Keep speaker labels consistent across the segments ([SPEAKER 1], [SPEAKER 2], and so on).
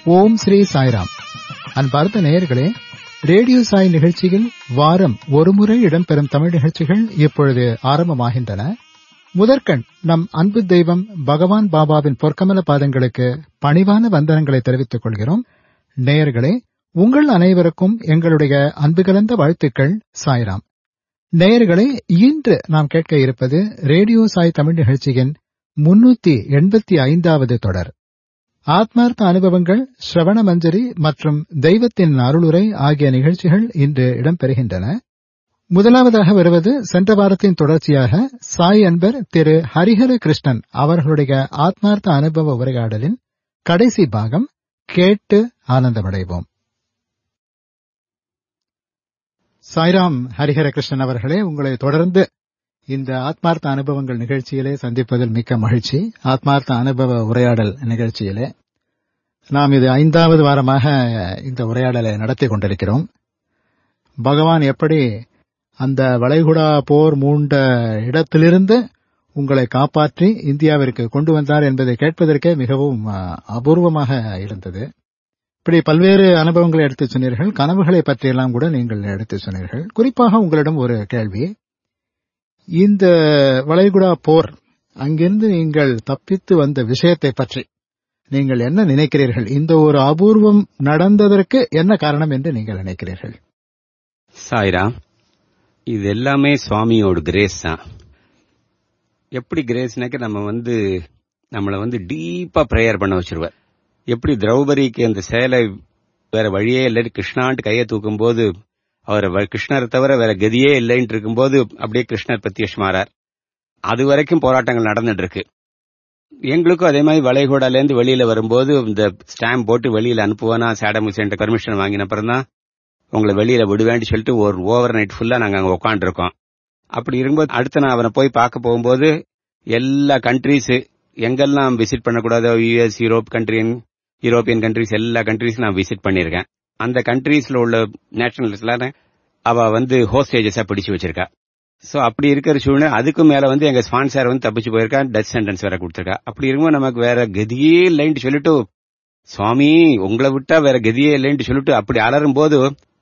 [SPEAKER 1] ஓம் ஸ்ரீ சாய்ராம். அன்பார்ந்த நேயர்களே, ரேடியோ சாய் நிகழ்ச்சியில் வாரம் ஒருமுறை இடம்பெறும் தமிழ் நிகழ்ச்சிகள் இப்பொழுது ஆரம்பமாகின்றன. முதற்கண் நம் அன்பு தெய்வம் பகவான் பாபாவின் பொற்கமல பாதங்களுக்கு பணிவான வந்தனங்களை தெரிவித்துக் கொள்கிறோம். நேயர்களே, உங்கள் அனைவருக்கும் எங்களுடைய அன்பு கலந்த வாழ்த்துக்கள். சாய்ராம். நேயர்களே, இன்று நாம் கேட்க இருப்பது ரேடியோ சாய் தமிழ் நிகழ்ச்சியின் 385வது தொடர். ஆத்மார்த்த அனுபவங்கள், ஸ்ரவண மஞ்சரி மற்றும் தெய்வத்தின் அருளுரை ஆகிய நிகழ்ச்சிகள் இன்று இடம்பெறுகின்றன. முதலாவதாக வருவது சென்ற வாரத்தின் தொடர்ச்சியாக சாய் அன்பர் திரு ஹரிஹர கிருஷ்ணன் அவர்களுடைய ஆத்மார்த்த அனுபவ உரையாடலின் கடைசி பாகம். கேட்டு ஆனந்தமடைவோம். சாய்ராம். ஹரிஹர கிருஷ்ணன் அவர்களே, உங்களை தொடர்ந்து இந்த ஆத்மார்த்த அனுபவங்கள் நிகழ்ச்சியிலே சந்திப்பதில் மிக்க மகிழ்ச்சி. ஆத்மார்த்த அனுபவ உரையாடல் நிகழ்ச்சியிலே நாம் இது 5வது வாரமாக இந்த உரையாடலை நடத்தி கொண்டிருக்கிறோம். பகவான் எப்படி அந்த வளைகுடா போர் மூண்ட இடத்திலிருந்து உங்களை காப்பாற்றி இந்தியாவிற்கு கொண்டு வந்தார் என்பதை கேட்பதற்கே மிகவும் அபூர்வமாக இருந்தது. இப்படி பல்வேறு அனுபவங்களை எடுத்துச் சொன்னீர்கள். கனவுகளை பற்றியெல்லாம் கூட நீங்கள் எடுத்துச் சொன்னீர்கள். குறிப்பாக உங்களிடம் ஒரு கேள்வி. இந்த வளைகுடா போர், அங்கிருந்து நீங்கள் தப்பித்து வந்த விஷயத்தை பற்றி நீங்கள் என்ன நினைக்கிறீர்கள்? இந்த ஒரு அபூர்வம் நடந்ததற்கு என்ன காரணம் என்று நீங்கள் நினைக்கிறீர்கள்?
[SPEAKER 2] சாய்ராம், இது எல்லாமே சுவாமியோட கிரேஸ் தான். எப்படி கிரேஸ்னாக்க நம்மளை டீப்பா பிரேயர் பண்ண வச்சிருவார். எப்படி திரௌபதிக்கு அந்த செயலை வேற வழியே இல்லை, கிருஷ்ணான்ட்டு கையை தூக்கும் போது அவர் கிருஷ்ணரை தவிர வேற கதியே இல்லைன்னு இருக்கும்போது அப்படியே கிருஷ்ணர் பிரத்யட்சமாறார். அது வரைக்கும் போராட்டங்கள் நடந்துட்டு இருக்கு. எங்களுக்கும் அதே மாதிரி வளைகுடால இருந்து வெளியில வரும்போது இந்த ஸ்டாம்ப் போட்டு வெளியில அனுப்புவானா, சாடம் ஹுசேன் பர்மிஷன் வாங்கின அப்புறம் தான் உங்களை வெளியில விடுவேன்னு சொல்லிட்டு ஒரு ஓவர் நைட் ஃபுல்லா நாங்க அங்க உட்காந்துருக்கோம். அப்படி இருக்கும்போது அடுத்து நான் அவனை போய் பார்க்க போகும்போது எல்லா கண்ட்ரீஸ் எங்கெல்லாம் விசிட் பண்ணக்கூடாதோ, யுஎஸ், யூரோப்பியன் கண்ட்ரீஸ், எல்லா கண்ட்ரீஸும் நான் விசிட் பண்ணிருக்கேன். அந்த கண்ட்ரீஸ்ல உள்ள நேஷனலிஸ்ட்ல அவ ஹோஸ்டேஜஸா பிடிச்சு வச்சிருக்கா. சோ அப்படி இருக்கிற சூழ்நிலை, அதுக்கு மேல எங்க ஸ்பான்சர் தப்பிச்சு போயிருக்கா, டெத் சென்டென்ஸ் வேற கொடுத்திருக்கா. அப்படி இருக்கும்போது நமக்கு வேற கதியே இல்லைன்னு சொல்லிட்டு, சுவாமி உங்களை விட்டா வேற கதியே இல்லைன்னு சொல்லிட்டு அப்படி அலரும் போது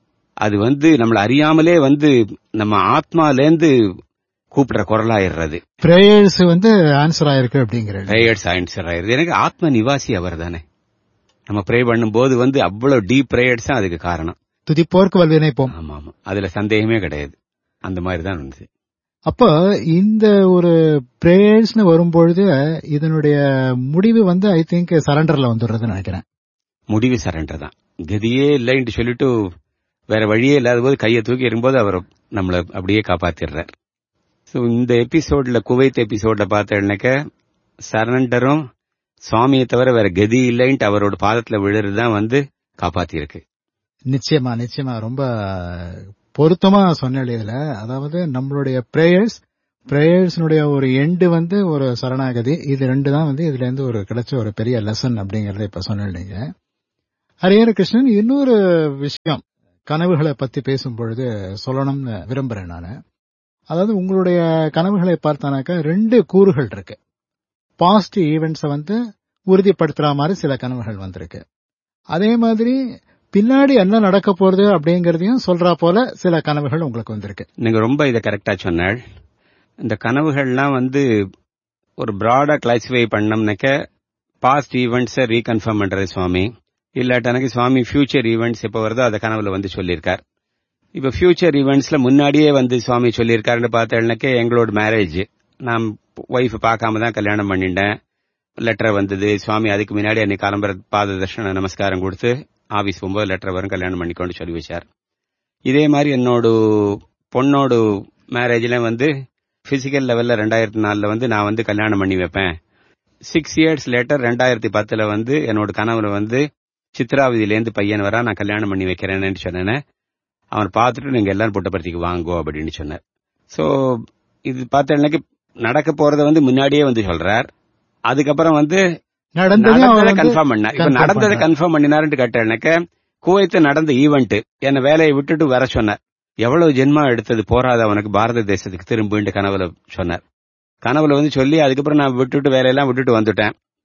[SPEAKER 2] அது நம்மள அறியாமலே நம்ம ஆத்மாலேந்து கூப்பிடுற குரலாயிடுறது.
[SPEAKER 1] பிரேயர்ஸ் ஆன்சர் ஆயிருக்கு அப்படிங்கிறது.
[SPEAKER 2] பிரேயர்ஸ் ஆன்சர் ஆயிருது. எனக்கு ஆத்ம நிவாசி அவர் தானே. நம்ம ப்ரே பண்ணும்போது அவ்வளவு டீப் பிரேயர்ஸ் தான் அதுக்கு காரணம்.
[SPEAKER 1] துதிப்போர்க்கு வல்வினைப்போம்.
[SPEAKER 2] ஆமா ஆமா, அதுல சந்தேகமே கிடையாது. அந்த மாதிரி தான் இருந்துச்சு.
[SPEAKER 1] அப்போ இந்த ஒரு பிரேயர்ஸ்னு வரும்பொழுது இதனுடைய முடிவு ஐ திங்க் சரண்டர்ல வந்துடுறதுன்னு நினைக்கிறேன்.
[SPEAKER 2] முடிவு சரண்டர் தான். கதியே இல்லைன்னு சொல்லிட்டு வேற வழியே இல்லாத போது கையை தூக்கி இருக்கும்போது அவர் நம்மளை அப்படியே காப்பாத்திடுறார். சோ இந்த எபிசோட்ல, குவைத் எபிசோட்ல பார்த்தேன்னாக்க சரண்டரும் சுவாமியை தவிர வேற கதி இல்லைன்ட்டு அவரோட பாதத்துல விழுறதுதான் காப்பாத்தி இருக்கு.
[SPEAKER 1] நிச்சயமா நிச்சயமா ரொம்ப பொருத்தமா சொன்னேன் இதுல. அதாவது நம்மளுடைய பிரேயர்ஸ்னுடைய ஒரு எண்டு ஒரு சரணாகதி, இது ரெண்டு தான் இதுல இருந்து ஒரு கிடைச்ச ஒரு பெரிய லெசன் அப்படிங்கறத இப்ப சொன்னீங்க. ஹரிஹர கிருஷ்ணன், இன்னொரு விஷயம் கனவுகளை பத்தி பேசும் பொழுது சொல்லணும்னு விரும்புறேன் நானு. அதாவது உங்களுடைய கனவுகளை பார்த்தானாக்கா 2 கூறுகள் இருக்கு. பாசிட்டிவ் ஈவெண்ட்ஸை உறுதிப்படுத்துற மாதிரி சில கனவுகள் வந்திருக்கு. அதே மாதிரி பின்னாடி என்ன நடக்க போறது அப்படிங்கறதையும் சொல்றா போல சில கனவுகள் உங்களுக்கு வந்திருக்கு.
[SPEAKER 2] நீங்க ரொம்ப இதை கரெக்டா சொன்னாள். இந்த கனவுகள்லாம் ஒரு பிராடா கிளாசிஃபை பண்ணோம்னாக்க பாஸ்ட் ஈவெண்ட்ஸை ரீகன்ஃபார்ம் பண்றது சுவாமி. இல்லாட்டனக்கு சுவாமி ஃபியூச்சர் ஈவெண்ட்ஸ் எப்ப வருதோ அந்த கனவுல சொல்லியிருக்கார். இப்ப ஃபியூச்சர் ஈவெண்ட்ஸ்ல முன்னாடியே சுவாமி சொல்லியிருக்காருன்னு பார்த்தேன்னாக்க எங்களோட மேரேஜ், நான் ஒய்ஃப் பார்க்காம தான் கல்யாணம் பண்ணிட்டேன். லெட்டர் வந்தது சுவாமி. அதுக்கு முன்னாடி அன்னைக்கு காலம்பர பாத தர்ஷன நமஸ்காரம் கொடுத்து ஆபீஸ் போகும்போது லெட்டர் வரும், கல்யாணம் பண்ணிக்கொண்டு சொல்லி வச்சார். இதே மாதிரி என்னோட பொண்ணோட மேரேஜ்ல பிசிக்கல் லெவல்ல 2004 நான் கல்யாணம் பண்ணி வைப்பேன். 6 இயர்ஸ் லேட்டர் 2010 என்னோட கனவுல சித்ராவதியிலேருந்து பையன் வரா, நான் கல்யாணம் பண்ணி வைக்கிறேன்னு சொன்னேன். அவன் பார்த்துட்டு நீங்க எல்லாரும் புட்டபர்த்திக்கு வாங்கோ அப்படின்னு சொன்னார். சோ இது பார்த்தேன்னாக்க நடக்க போறத முன்னாடியே சொல்றார். அதுக்கப்புறம் நடந்ததை கன்ஃபார்ம் பண்ணார். இப்ப நடந்ததை கன்ஃபார்ம் பண்ணினாருன்னு கேட்டேன்னாக்க குவைத்து நடந்த ஈவெண்ட் என்ன வேலையை விட்டுட்டு வர சொன்னார். எவ்வளவு ஜென்மா எடுத்தது போறாத அவனுக்கு பாரத தேசத்துக்கு திரும்பின்னு கனவுல சொன்னார். கனவுல சொல்லி அதுக்கப்புறம் நான் வேலையெல்லாம் விட்டுட்டு வந்துட்டேன்.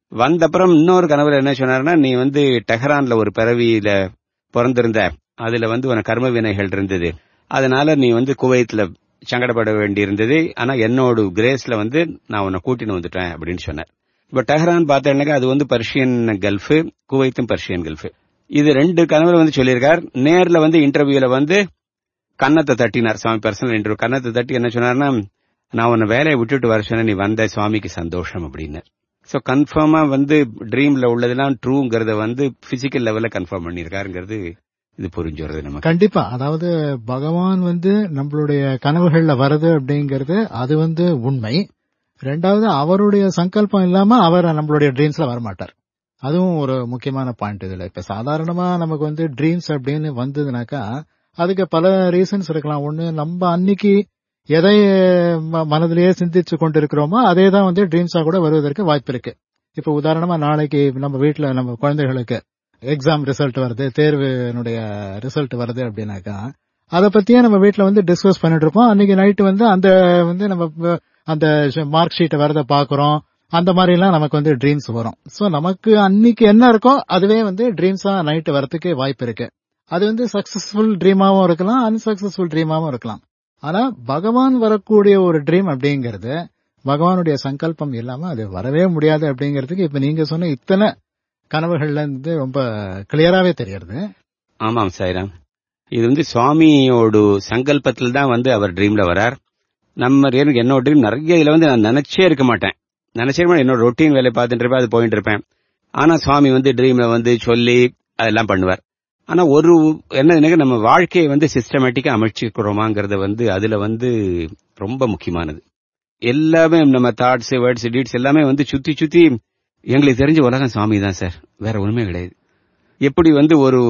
[SPEAKER 2] வந்தப்புறம் இன்னொரு கனவுல என்ன சொன்னாருன்னா, நீ வந்து டெஹரான்ல ஒரு பிறவியில பிறந்திருந்த, அதுல வந்து உனக்கு கர்ம வினைகள் இருந்தது, அதனால நீ வந்து குவைத்துல சங்கடப்பட வேண்டி இருந்தது, ஆனா என்னோட கிரேஸ்ல வந்து நான் உன்னை கூட்டின்னு வந்துட்டேன் அப்படின்னு சொன்னார். இப்ப டெஹரான் பார்த்தேன்னாக்கா அது வந்து பர்ஷியன் கல்ஃப், குவைத்தும் பர்ஷியன் கல்ஃப். இது 2 கனவுல வந்து சொல்லியிருக்கார். நேர்ல வந்து இன்டர்வியூல வந்து கன்னத்தை தட்டினார் சுவாமி. பர்சனல் இன்டர்வியூ கன்னத்தை தட்டி என்ன சொன்னார்னா, நான் உன்னை வேலையை விட்டுட்டு வர சொன்ன, நீ வந்த சுவாமிக்கு சந்தோஷம் அப்படின்னு. சோ கன்ஃபார்மா வந்து ட்ரீம்ல உள்ளதெல்லாம் ட்ரூங்கிறத வந்து பிசிக்கல் லெவல்ல கன்ஃபார்ம் பண்ணிருக்காருங்கிறது இது புரிஞ்சு வருது நமக்கு.
[SPEAKER 1] கண்டிப்பா. அதாவது பகவான் வந்து நம்மளுடைய கனவுகள்ல வருது அப்படிங்கிறது அது வந்து உண்மை. ரெண்டாவது, அவருடைய சங்கல்பம் இல்லாம அவர் நம்மளுடைய ட்ரீம்ஸ்ல வரமாட்டார். அதுவும் ஒரு முக்கியமான பாயிண்ட் இதுல. இப்ப சாதாரணமா நமக்கு வந்து ட்ரீம்ஸ் அப்படின்னு வந்ததுனாக்கா அதுக்கு பல ரீசன்ஸ் இருக்கலாம். ஒண்ணு, நம்ம அன்னைக்கு எதை மனதிலேயே சிந்திச்சு கொண்டிருக்கிறோமோ அதே தான் வந்து ட்ரீம்ஸா கூட வருவதற்கு வாய்ப்பு இருக்கு. இப்ப உதாரணமா நாளைக்கு நம்ம வீட்டுல நம்ம குழந்தைகளுக்கு எக்ஸாம் ரிசல்ட் வருது, தேர்வினுடைய ரிசல்ட் வருது அப்படின்னாக்கா அதை பத்தியே நம்ம வீட்டுல வந்து டிஸ்கஸ் பண்ணிட்டு இருப்போம். அன்னைக்கு நைட்டு வந்து அந்த வந்து நம்ம அந்த மார்க் ஷீட்டை வரத பாக்குறோம். அந்த மாதிரி எல்லாம் நமக்கு வந்து ட்ரீம்ஸ் வரும். சோ நமக்கு அன்னைக்கு என்ன இருக்கோ அதுவே வந்து ட்ரீம்ஸா நைட்டு வரதுக்கு வாய்ப்பு இருக்கு. அது வந்து சக்சஸ்ஃபுல் ட்ரீமாவும் இருக்கலாம், அன்சக்சஸ்ஃபுல் ட்ரீமாவும் இருக்கலாம். ஆனா பகவான் வரக்கூடிய ஒரு ட்ரீம் அப்படிங்கறது பகவானுடைய சங்கல்பம் இல்லாம அது வரவே முடியாது அப்படிங்கறதுக்கு இப்ப நீங்க சொன்ன இத்தனை கனவுகள்ல இருந்து ரொம்ப கிளியராவே தெரியுது.
[SPEAKER 2] ஆமாம் சாய்ராம். இது வந்து சுவாமியோட சங்கல்பத்தில் தான் வந்து அவர் ட்ரீம்ல வரார். நம்ம என்னோட ட்ரீம் நிறைய இதுல வந்து நான் நினைச்சே இருக்க மாட்டேன். என்னோட ரொட்டீன் வேலை பார்த்துட்டு இருப்பேன், அது போயிட்டு இருப்பேன். ஆனா சுவாமி வந்து ட்ரீம்ல வந்து சொல்லி அதெல்லாம் பண்ணுவார். ஆனா ஒரு என்ன நம்ம வாழ்க்கையை வந்து சிஸ்டமேட்டிக்கா அமைச்சுக்கிறோமாங்கிறத வந்து அதுல வந்து ரொம்ப முக்கியமானது. எல்லாமே நம்ம தாட்ஸ், வேர்ட்ஸ், டீட்ஸ் எல்லாமே வந்து சுத்தி சுத்தி எங்களுக்கு தெரிஞ்ச உலகம் சுவாமி தான் சார், வேற ஒண்ணுமே கிடையாது. எப்படி வந்து ஒரு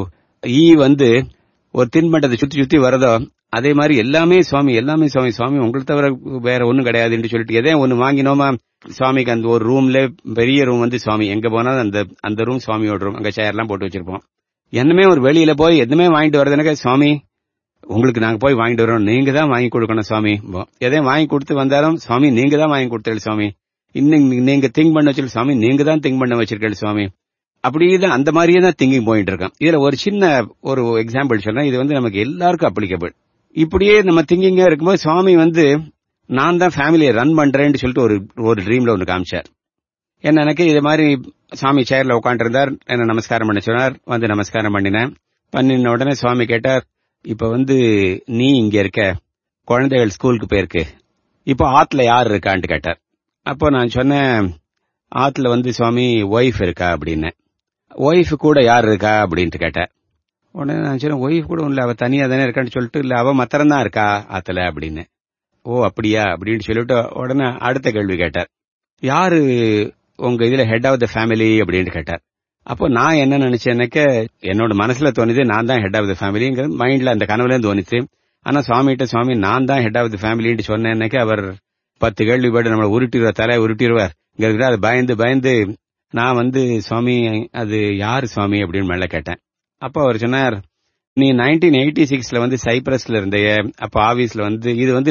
[SPEAKER 2] ஈ வந்து ஒரு தின்பண்டத்தை சுத்தி சுத்தி வரதோ அதே மாதிரி எல்லாமே சுவாமி, எல்லாமே சுவாமி, சுவாமி உங்களை தவிர வேற ஒண்ணும் கிடையாதுன்னு சொல்லிட்டு எதே ஒண்ணு வாங்கினோமா சுவாமிக்கு அந்த ஒரு ரூம்ல பெரிய ரூம் வந்து சுவாமி, எங்க போனாலும் அந்த ரூம் சுவாமியோட ரூம், அங்க சேர்லாம் போட்டு வச்சிருப்போம். என்னமே ஒரு வெளியில போய் எதுவுமே வாங்கிட்டு வரதுனாக்க சுவாமி உங்களுக்கு நாங்க போய் வாங்கிட்டு வரோம், நீங்க தான் வாங்கி கொடுக்கணும் சுவாமி. எதையும் வாங்கி கொடுத்து வந்தாலும் சுவாமி நீங்க தான் வாங்கி கொடுத்தீங்க சுவாமி, இன்னும் நீங்க திங்க் பண்ண வச்சிருக்க சுவாமி, நீங்க தான் திங்க் பண்ண வச்சிருக்கீங்க சுவாமி. அப்படிதான் அந்த மாதிரியே தான் திங்கிங் போயிட்டு இருக்கோம். இதுல ஒரு சின்ன ஒரு எக்ஸாம்பிள் சொல்றேன், இது வந்து நமக்கு எல்லாருக்கும் அப்ளிகபிள். இப்படியே நம்ம திங்கிங்கா இருக்கும்போது சுவாமி வந்து நான் தான் ஃபேமிலியை ரன் பண்றேன்னு சொல்லிட்டு ஒரு ட்ரீம்ல ஒன்று காமிச்சார். எனக்கு இது மாதிரி சுவாமி சேர்ல உட்காந்து இருந்தார், என்ன நமஸ்காரம் பண்ண சொன்னார். வந்து நமஸ்காரம் பண்ணின உடனே சுவாமி கேட்டார், இப்ப வந்து நீ இங்க இருக்க, குழந்தைகள் ஸ்கூலுக்கு போயிருக்கு, இப்போ ஆத்துல யார் இருக்கான்னு கேட்டார். அப்போ நான் சொன்னேன், ஆத்துல வந்து சுவாமி ஒய்ஃப் இருக்கா அப்படின்னு. ஒய்ஃப் கூட யார் இருக்கா அப்படின்ட்டு கேட்டார். உடனே நான் சொன்னேன், ஒய்ஃப் கூட இல்ல, அவ தனியா தானே இருக்கான்னு சொல்லிட்டு, இல்ல அவ மாத்திரம் தான் இருக்கா ஆத்துல அப்படின்னு. ஓ அப்படியா அப்படின்னு சொல்லிட்டு உடனே அடுத்த கேள்வி கேட்டார், யாரு உங்க இதுல ஹெட் ஆஃப் த ஃபேமிலி அப்படின்னு கேட்டார். அப்போ நான் என்ன நினைச்சேன்னாக்க, என்னோட மனசுல தோணுது நான் தான் ஹெட் ஆஃப் த ஃபேமிலிங்கிற மைண்ட்ல அந்த கனவுல தோணுச்சு. ஆனா சுவாமிகிட்ட சுவாமி நான் தான் ஹெட் ஆஃப் த ஃபேமிலின்னு சொன்னேன்னாக்க அவர் 10 கேள்வி போட்டு நம்மளை உருட்டிடுவார், தலையை உருட்டிடுவார். அது பயந்து நான் வந்து சுவாமி அது யாரு சுவாமி அப்படின்னு மேல கேட்டேன். அப்போ அவர் சொன்னார், நீ 1986ல வந்து சைப்ரஸ்ல இருந்தைய, அப்ப ஆபீஸ்ல வந்து இது வந்து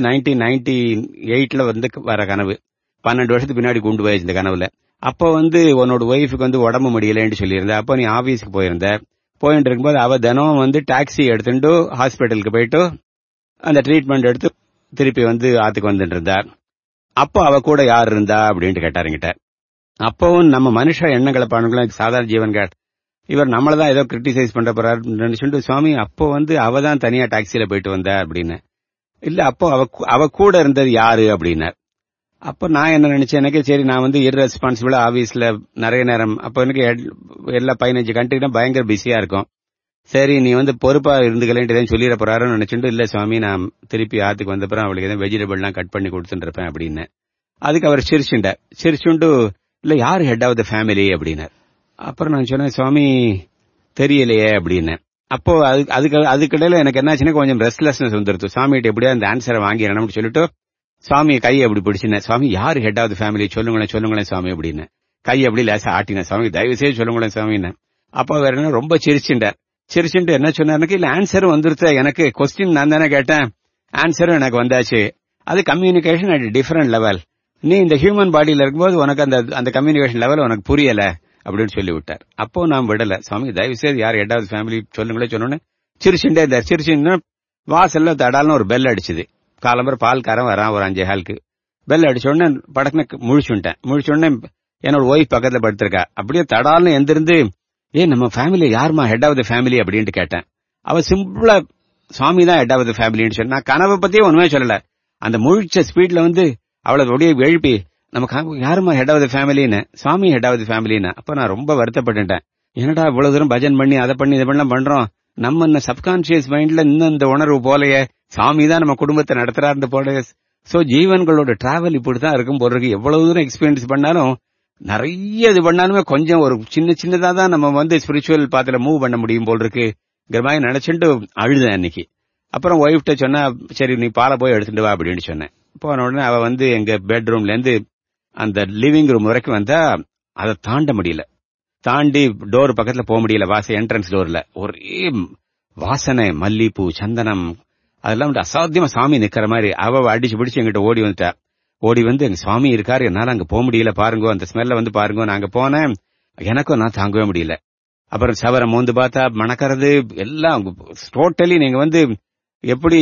[SPEAKER 2] 1998ல வந்து வர கனவு, 12 வருஷத்துக்கு பின்னாடி கொண்டு போயிடுச்சு இந்த கனவுல. அப்ப வந்து உன்னோட ஒய்ஃபுக்கு வந்து உடம்பு முடியலன்னு சொல்லியிருந்த, அப்ப நீ ஆபீஸ்க்கு போயிட்டு இருக்கும்போது அவ தினம் வந்து டாக்ஸி எடுத்துட்டு ஹாஸ்பிட்டலுக்கு போயிட்டு அந்த ட்ரீட்மெண்ட் எடுத்து திருப்பி வந்து ஆத்துக்கு வந்துட்டு இருந்தார். அப்போ அவ கூட யார் இருந்தா அப்படின்ட்டு கேட்டாருங்கிட்ட. அப்பவும் நம்ம மனுஷ எண்ணங்களை பண்ணுங்களேன், சாதாரண ஜீவன் கேட் இவர் நம்மளதான் ஏதோ கிரிட்டிசைஸ் பண்ற போறாரு சொல்லிட்டு, சுவாமி அப்போ வந்து அவ தான் தனியா டாக்ஸில போயிட்டு வந்தா அப்படின்னு. இல்ல அப்போ அவ கூட இருந்தது யாரு அப்படின்னார். அப்ப நான் என்ன நினைச்சேன், எனக்கு சரி நான் வந்து இர்ரெஸ்பான்சிபிளா ஆபீஸ்ல நிறைய நேரம், அப்ப எனக்கு எல்லா 15 கண்ட்ரினா பயங்கர பிஸியா இருக்கும். சரி நீ வந்து பொறுப்பா இருந்துக்கலேன்ட்டு சொல்லிட போறாருன்னு நினைச்சுட்டு, இல்ல சுவாமி நான் திருப்பி ஆத்துக்கு வந்தப்பறம் அவளுக்கு எதாவது வெஜிடபிள்லாம் கட் பண்ணி கொடுத்துட்டு இருப்பேன் அப்படின்னு. அதுக்கு அவர் சிரிச்சுண்டு இல்ல யாரு ஹெட் ஆஃப் த ஃபேமிலி அப்படின்னார். அப்புறம் நான் சொன்னேன், சுவாமி தெரியலையே அப்படின்னு. அப்போ அதுக்கிடையில எனக்கு என்னாச்சுன்னா கொஞ்சம் ரெஸ்ட்லெஸ்னஸ் வந்துருது. சுவாமிகிட்ட எப்படியா அந்த ஆன்சரை வாங்கிடணும்னு சொல்லிட்டு சுவாமி கையை அப்படி பிடிச்சினேன். சுவாமி யாரு ஹெட் ஆஃப் த ஃபேமிலி சொல்லுங்களேன் சுவாமி அப்படின்னு. கை அப்படி லேசா ஆட்டினேன். சுவாமி தயவு செய்து சொல்லுங்களேன் சுவாமின்னு. அப்போ வேற என்ன ரொம்ப சிரிச்சுட்டு என்ன சொன்னாருக்கு, இல்ல ஆன்சரும் வந்துருச்சு, எனக்கு கொஸ்டின் நான் தானே கேட்டேன், ஆன்சரும் எனக்கு வந்தாச்சு. அது கம்யூனிகேஷன் அட் டிஃபரெண்ட் லெவல். நீ இந்த ஹியூமன் பாடியில இருக்கும்போது உனக்கு அந்த கம்யூனிகேஷன் லெவல் உனக்கு புரியல அப்படின்னு சொல்லி விட்டார். அப்போ நான் விடல. சுவாமி தயவு செய்து யார் எட்டாவது ஃபேமிலி சொல்லுங்களே சொன்னோன்னு சிரிச்சுட்டே இருந்தார். சிரிச்சுன்னா வாசல்ல தடால்னு ஒரு பெல் அடிச்சுது. காலம்பரம் பால்காரன் வரான் ஒரு 5:15க்கு. பெல் அடிச்ச உடனே படக்குன்னு முழிச்சுடனே என்னோட ஒய்ஃப் பக்கத்துல படுத்திருக்கா. அப்படியே தடால்னு எந்திருந்து நம்ம ஃபேமிலி யாருமா ஹெட் ஆஃப் த ஃபேமிலி அப்படின்ட்டு கேட்டேன். அவ சிம்பிளா சுவாமி தான் ஹெட் ஆஃப் த ஃபேமிலின்னு சொன்னா. நான் கனவை பத்தியே ஒண்ணுமே சொல்லல. அந்த முழிச்ச ஸ்பீட்ல அவளை அப்படியே எழுப்பி நமக்கு யாருமா head of the ஃபேமிலின்னு, Swami head of the ஃபேமிலின்னு. அப்ப நான் ரொம்ப வருத்தப்பட்டுட்டேன். என்னடா இவ்வளவு தூரம் பஜன் பண்ணி அதை பண்ணி இதை பண்ணலாம் பண்றோம், நம்ம இந்த சப்கான்சியஸ் மைண்ட்ல இன்னும் இந்த உணர்வு போலயே சாமி தான் நம்ம குடும்பத்தை நடத்துறாரு போல. சோ ஜீவன்களோட டிராவல் இப்படித்தான் இருக்கும் போல இருக்கு. எவ்வளவு தூரம் எக்ஸ்பீரியன்ஸ் பண்ணாலும் நிறைய இது பண்ணாலுமே கொஞ்சம் ஒரு சின்னதா தான் நம்ம ஸ்பிரிச்சுவல் பாத்துல மூவ் பண்ண முடியும் போல் இருக்கு மாதிரி நினைச்சுட்டு அழுதேன் அன்னைக்கு. அப்புறம் ஒய்ஃப்ட சொன்னா, சரி நீ பாலை போய் எடுத்துட்டு வா அப்படின்னு சொன்னேன். போன உடனே அவ எங்க பெட்ரூம்ல இருந்து அந்த லிவிங் ரூம் வரைக்கும் வந்தா அதை தாண்ட முடியல. தாண்டி டோர் பக்கத்துல போக முடியல. என்ட்ரன்ஸ் டோர்ல ஒரே வாசனை, மல்லிப்பூ, சந்தனம், அதெல்லாம் அசாத்தியமா சாமி நிக்கிற மாதிரி. அவ அடிச்சு பிடிச்சு எங்கிட்ட ஓடி வந்துட்டா. ஓடி எங்க சுவாமி இருக்காரு, என்னால அங்க போக முடியல பாருங்க, அந்த ஸ்மெல்ல பாருங்க. நான் அங்க போனேன், எனக்கும் நான் தாங்கவே முடியல. அப்புறம் சவரம் மோந்து பார்த்தா மணக்கிறது எல்லாம் டோட்டலி நீங்க எப்படி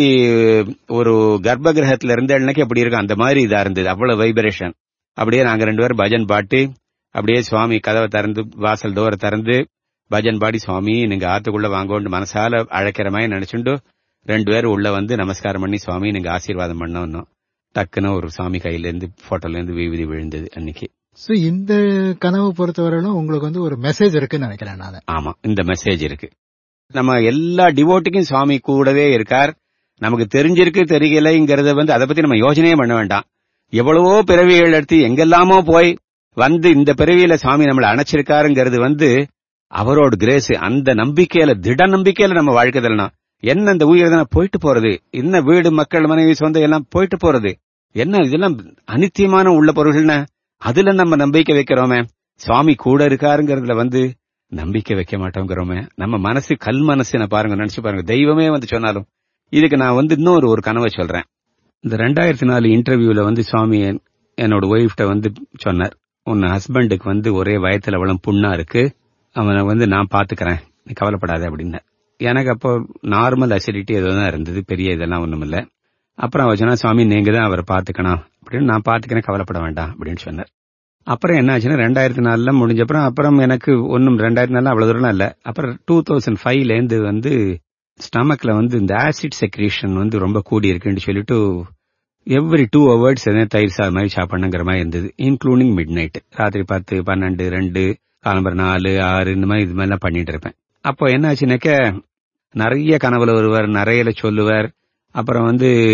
[SPEAKER 2] ஒரு கர்ப்ப கிரகத்துல இருந்தேன்னு எப்படி இருக்கும் அந்த மாதிரி இதா இருந்தது. அவ்வளவு வைப்ரேஷன். அப்படியே நாங்க 2 பேரும் பஜன் பாட்டு அப்படியே சுவாமி கதவை திறந்து வாசல் டோரை திறந்து பஜன் பாடி சுவாமி நீங்க ஆத்துக்குள்ள வாங்கோன்னு மனசால அழைக்கிற மாதிரி நினைச்சுண்டு 2 பேரும் உள்ள நமஸ்காரம் பண்ணி சுவாமி நீங்க ஆசீர்வாதம் பண்ணணும். டக்குன்னு ஒரு சாமி கையில இருந்து போட்டோல இருந்து விபூதி விழுந்தது அன்னைக்கு.
[SPEAKER 1] சோ இந்த கனவு பொறுத்தவரையிலும் உங்களுக்கு ஒரு மெசேஜ் இருக்குன்னு நினைக்கிறேன் நான்.
[SPEAKER 2] ஆமா, இந்த மெசேஜ் இருக்கு. நம்ம எல்லா டிவோட்டிக்கும் சுவாமி கூடவே இருக்கார். நமக்கு தெரிஞ்சிருக்கு தெரியலைங்கிறத அதை பத்தி நம்ம யோசனையே பண்ண வேண்டாம். எவ்வளவோ பிறவிகள் எடுத்து எங்கெல்லாமோ போய் இந்த பிறவியில சுவாமி நம்மளை அணைச்சிருக்காருங்கிறது அவரோட கிரேஸ். அந்த நம்பிக்கையில, திட நம்பிக்கையில நம்ம வாழ்க்கை தரணும். என்ன இந்த உயிர் தானே போயிட்டு போறது, என்ன வீடு மக்கள் மனைவி சொந்தம் எல்லாம் போயிட்டு போறது, என்ன இதெல்லாம் அனித்தியமான உள்ள பொருள்னா அதுல நம்ம நம்பிக்கை வைக்கிறோமே. சுவாமி கூட இருக்காருங்கிறதுல நம்பிக்கை வைக்க மாட்டோங்கிறோமே. நம்ம மனசு கல் மனசு பாருங்க, நினைச்சு பாருங்க. தெய்வமே சொன்னாலும் இதுக்கு நான் இன்னொரு ஒரு கனவை சொல்றேன். இந்த 2004 இன்டர்வியூல சுவாமி என்னோட ஒய்ஃப்ட சொன்னார், உன் ஹஸ்பண்டுக்கு ஒரே வயத்துல அவ்வளவு புண்ணா இருக்கு, அவனை நான் பாத்துக்கிறேன், நீ கவலைப்படாத அப்படின்னு. எனக்கு அப்போ நார்மல் அசிடிட்டி ஏதோதான் இருந்தது, பெரிய இதெல்லாம் ஒண்ணும் இல்ல. அப்புறம் அவர் சொன்னா, சுவாமி நீங்க தான் அவரை பாத்துக்கணும் அப்படின்னு. நான் பாத்துக்கிறேன், கவலைப்பட வேண்டாம் அப்படின்னு சொன்னார். அப்புறம் என்ன ஆச்சுன்னா 2004 முடிஞ்சப்பறம் அப்புறம் எனக்கு ஒன்னும் 2004 அவ்வளவு தூரம் இல்ல. அப்புறம் 2005ல இருந்து ஸ்டமக்ல இந்த ஆசிட் செக்ரீஷன் ரொம்ப கூடி இருக்குன்னு சொல்லிட்டு எவ்ரி 2 hours தயிர் சாதம் மாதிரி சாப்பிடணுங்கிற மாதிரி இருந்தது. இன்க்ளூடிங் மிட் நைட், ராத்திரி 10, 12, 2, காலம்பரம் 4, 6 இந்த மாதிரி இது மாதிரிலாம் பண்ணிட்டு இருப்பேன். அப்போ என்ன ஆச்சுனாக்க நிறைய கனவுல வருவார், நிறைய சொல்லுவார். அப்புறம்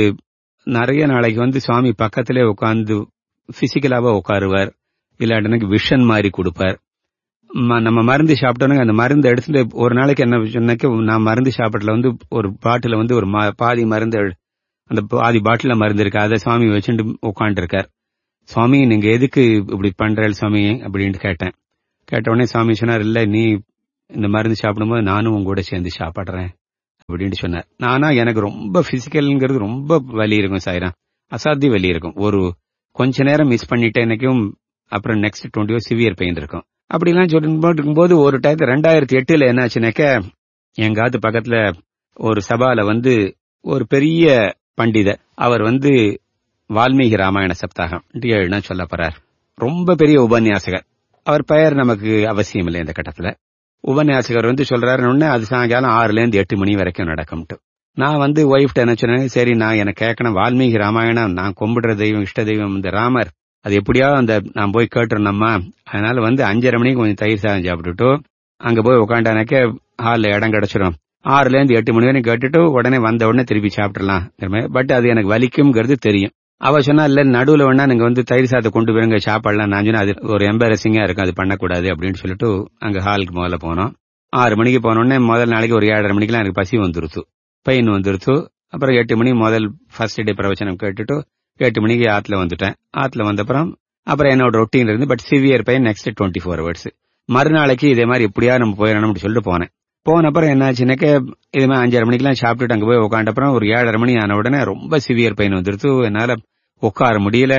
[SPEAKER 2] நிறைய நாளைக்கு சுவாமி பக்கத்திலே உட்காந்து பிசிக்கலாவா உட்காருவார், இல்லாட்டி விஷன் மாதிரி கொடுப்பார். நம்ம மருந்து சாப்பிட்டோன்னு அந்த மருந்து எடுத்துட்டு ஒரு நாளைக்கு என்ன சொன்னாக்க, நான் மருந்து சாப்பிடல ஒரு பாட்டில ஒரு பாதி மருந்து, அந்த பாதி பாட்டில மருந்து இருக்கு, அதை சுவாமி வச்சுட்டு உட்காந்து இருக்கார். சுவாமி நீங்க எதுக்கு இப்படி பண்ற சுவாமி அப்படின்னு கேட்டேன். கேட்ட உடனே சுவாமி சொன்னார், இல்ல நீ இந்த மருந்து சாப்பிடும்போது நானும் உங்க கூட சேர்ந்து சாப்பிடுறேன் அப்படின்னு சொன்னார். நானா எனக்கு ரொம்ப பிசிக்கல்ங்கிறது ரொம்ப வலி இருக்கும் சாயிரா, அசாத்திய வலி இருக்கும். ஒரு கொஞ்ச நேரம் மிஸ் பண்ணிட்டேன் எனக்கும், அப்புறம் நெக்ஸ்ட் 20 hours சிவியர் பெயின் இருக்கும். அப்படிலாம் சொல்லிட்டு இருக்கும்போது ஒரு டயத்து 2008ல என்ன ஆச்சுனாக்க, எங்காவது பக்கத்துல ஒரு சபால ஒரு பெரிய பண்டிதர், அவர் வால்மீகி ராமாயண சப்தாகம் எழுனா சொல்ல போறார். ரொம்ப பெரிய உபன்யாசகர். அவர் பெயர் நமக்கு அவசியம் இல்லை இந்த கட்டத்துல. உபன்யாசகர் சொல்றாருன்னு அது சாயங்காலம் 6ல இருந்து 8 மணி வரைக்கும் நடக்கும்ட்டு. நான் ஒய்ஃப்ட என்ன சொன்னேன், சரி நான் எனக்கு கேட்கணும், வால்மீகி ராமாயணம் நான் கும்பிடுற தெய்வம், இஷ்ட தெய்வம் இந்த ராமர், அது எப்படியாவது நான் போய் கேட்டுறோம்மா. அதனால 5:30 மணிக்கு கொஞ்சம் தயிர் சாதம் சாப்பிட்டுட்டு அங்க போய் உட்காண்டானாக்க ஹால்ல இடம் கிடைச்சிடும். 6ல இருந்து 8 மணி வரைக்கும் கேட்டுட்டு உடனே வந்த உடனே திருப்பி சாப்பிடலாம். பட் அது எனக்கு வலிக்கும்ங்கிறது தெரியும். அவ சொன்னா, இல்ல நடுவுல வேணா நீங்க தயிர் சாதத்தை கொண்டு போயிருங்க சாப்பிடலாம். நான் சொன்னா அது ஒரு எம்பாரசிங்கா இருக்கும், அது பண்ணக்கூடாது அப்படின்னு சொல்லிட்டு அங்க ஹாலுக்கு முதல்ல போனோம். 6 மணிக்கு போனோடனே முதல் நாளைக்கு ஒரு 7:30 மணிக்கெல்லாம் எனக்கு பசி வந்துருச்சு, பெயின் வந்துருச்சு. அப்புறம் 8 மணி முதல் ஃபர்ஸ்ட் டே பிரவச்சனம் கேட்டுட்டு 8 மணிக்கு ஆத்துல வந்துட்டேன். ஆத்துல வந்தப்புறம் அப்புறம் என்னோட ரொட்டீன் இருந்து, but severe pain next 24 hours. மறுநாளைக்கு இதே மாதிரி எப்படியா நம்ம போயிடணும்னு சொல்லிட்டு போனேன். போனப்புறம் என்னாச்சுனாக்க இது மாதிரி 5:30 மணிக்கெல்லாம் சாப்பிட்டுட்டு அங்க போய் உட்காண்டப்புறம் ஒரு 7:30 மணி ஆன உடனே ரொம்ப சிவியர் பெயின் வந்துருச்சு. என்னால உட்கார முடியல.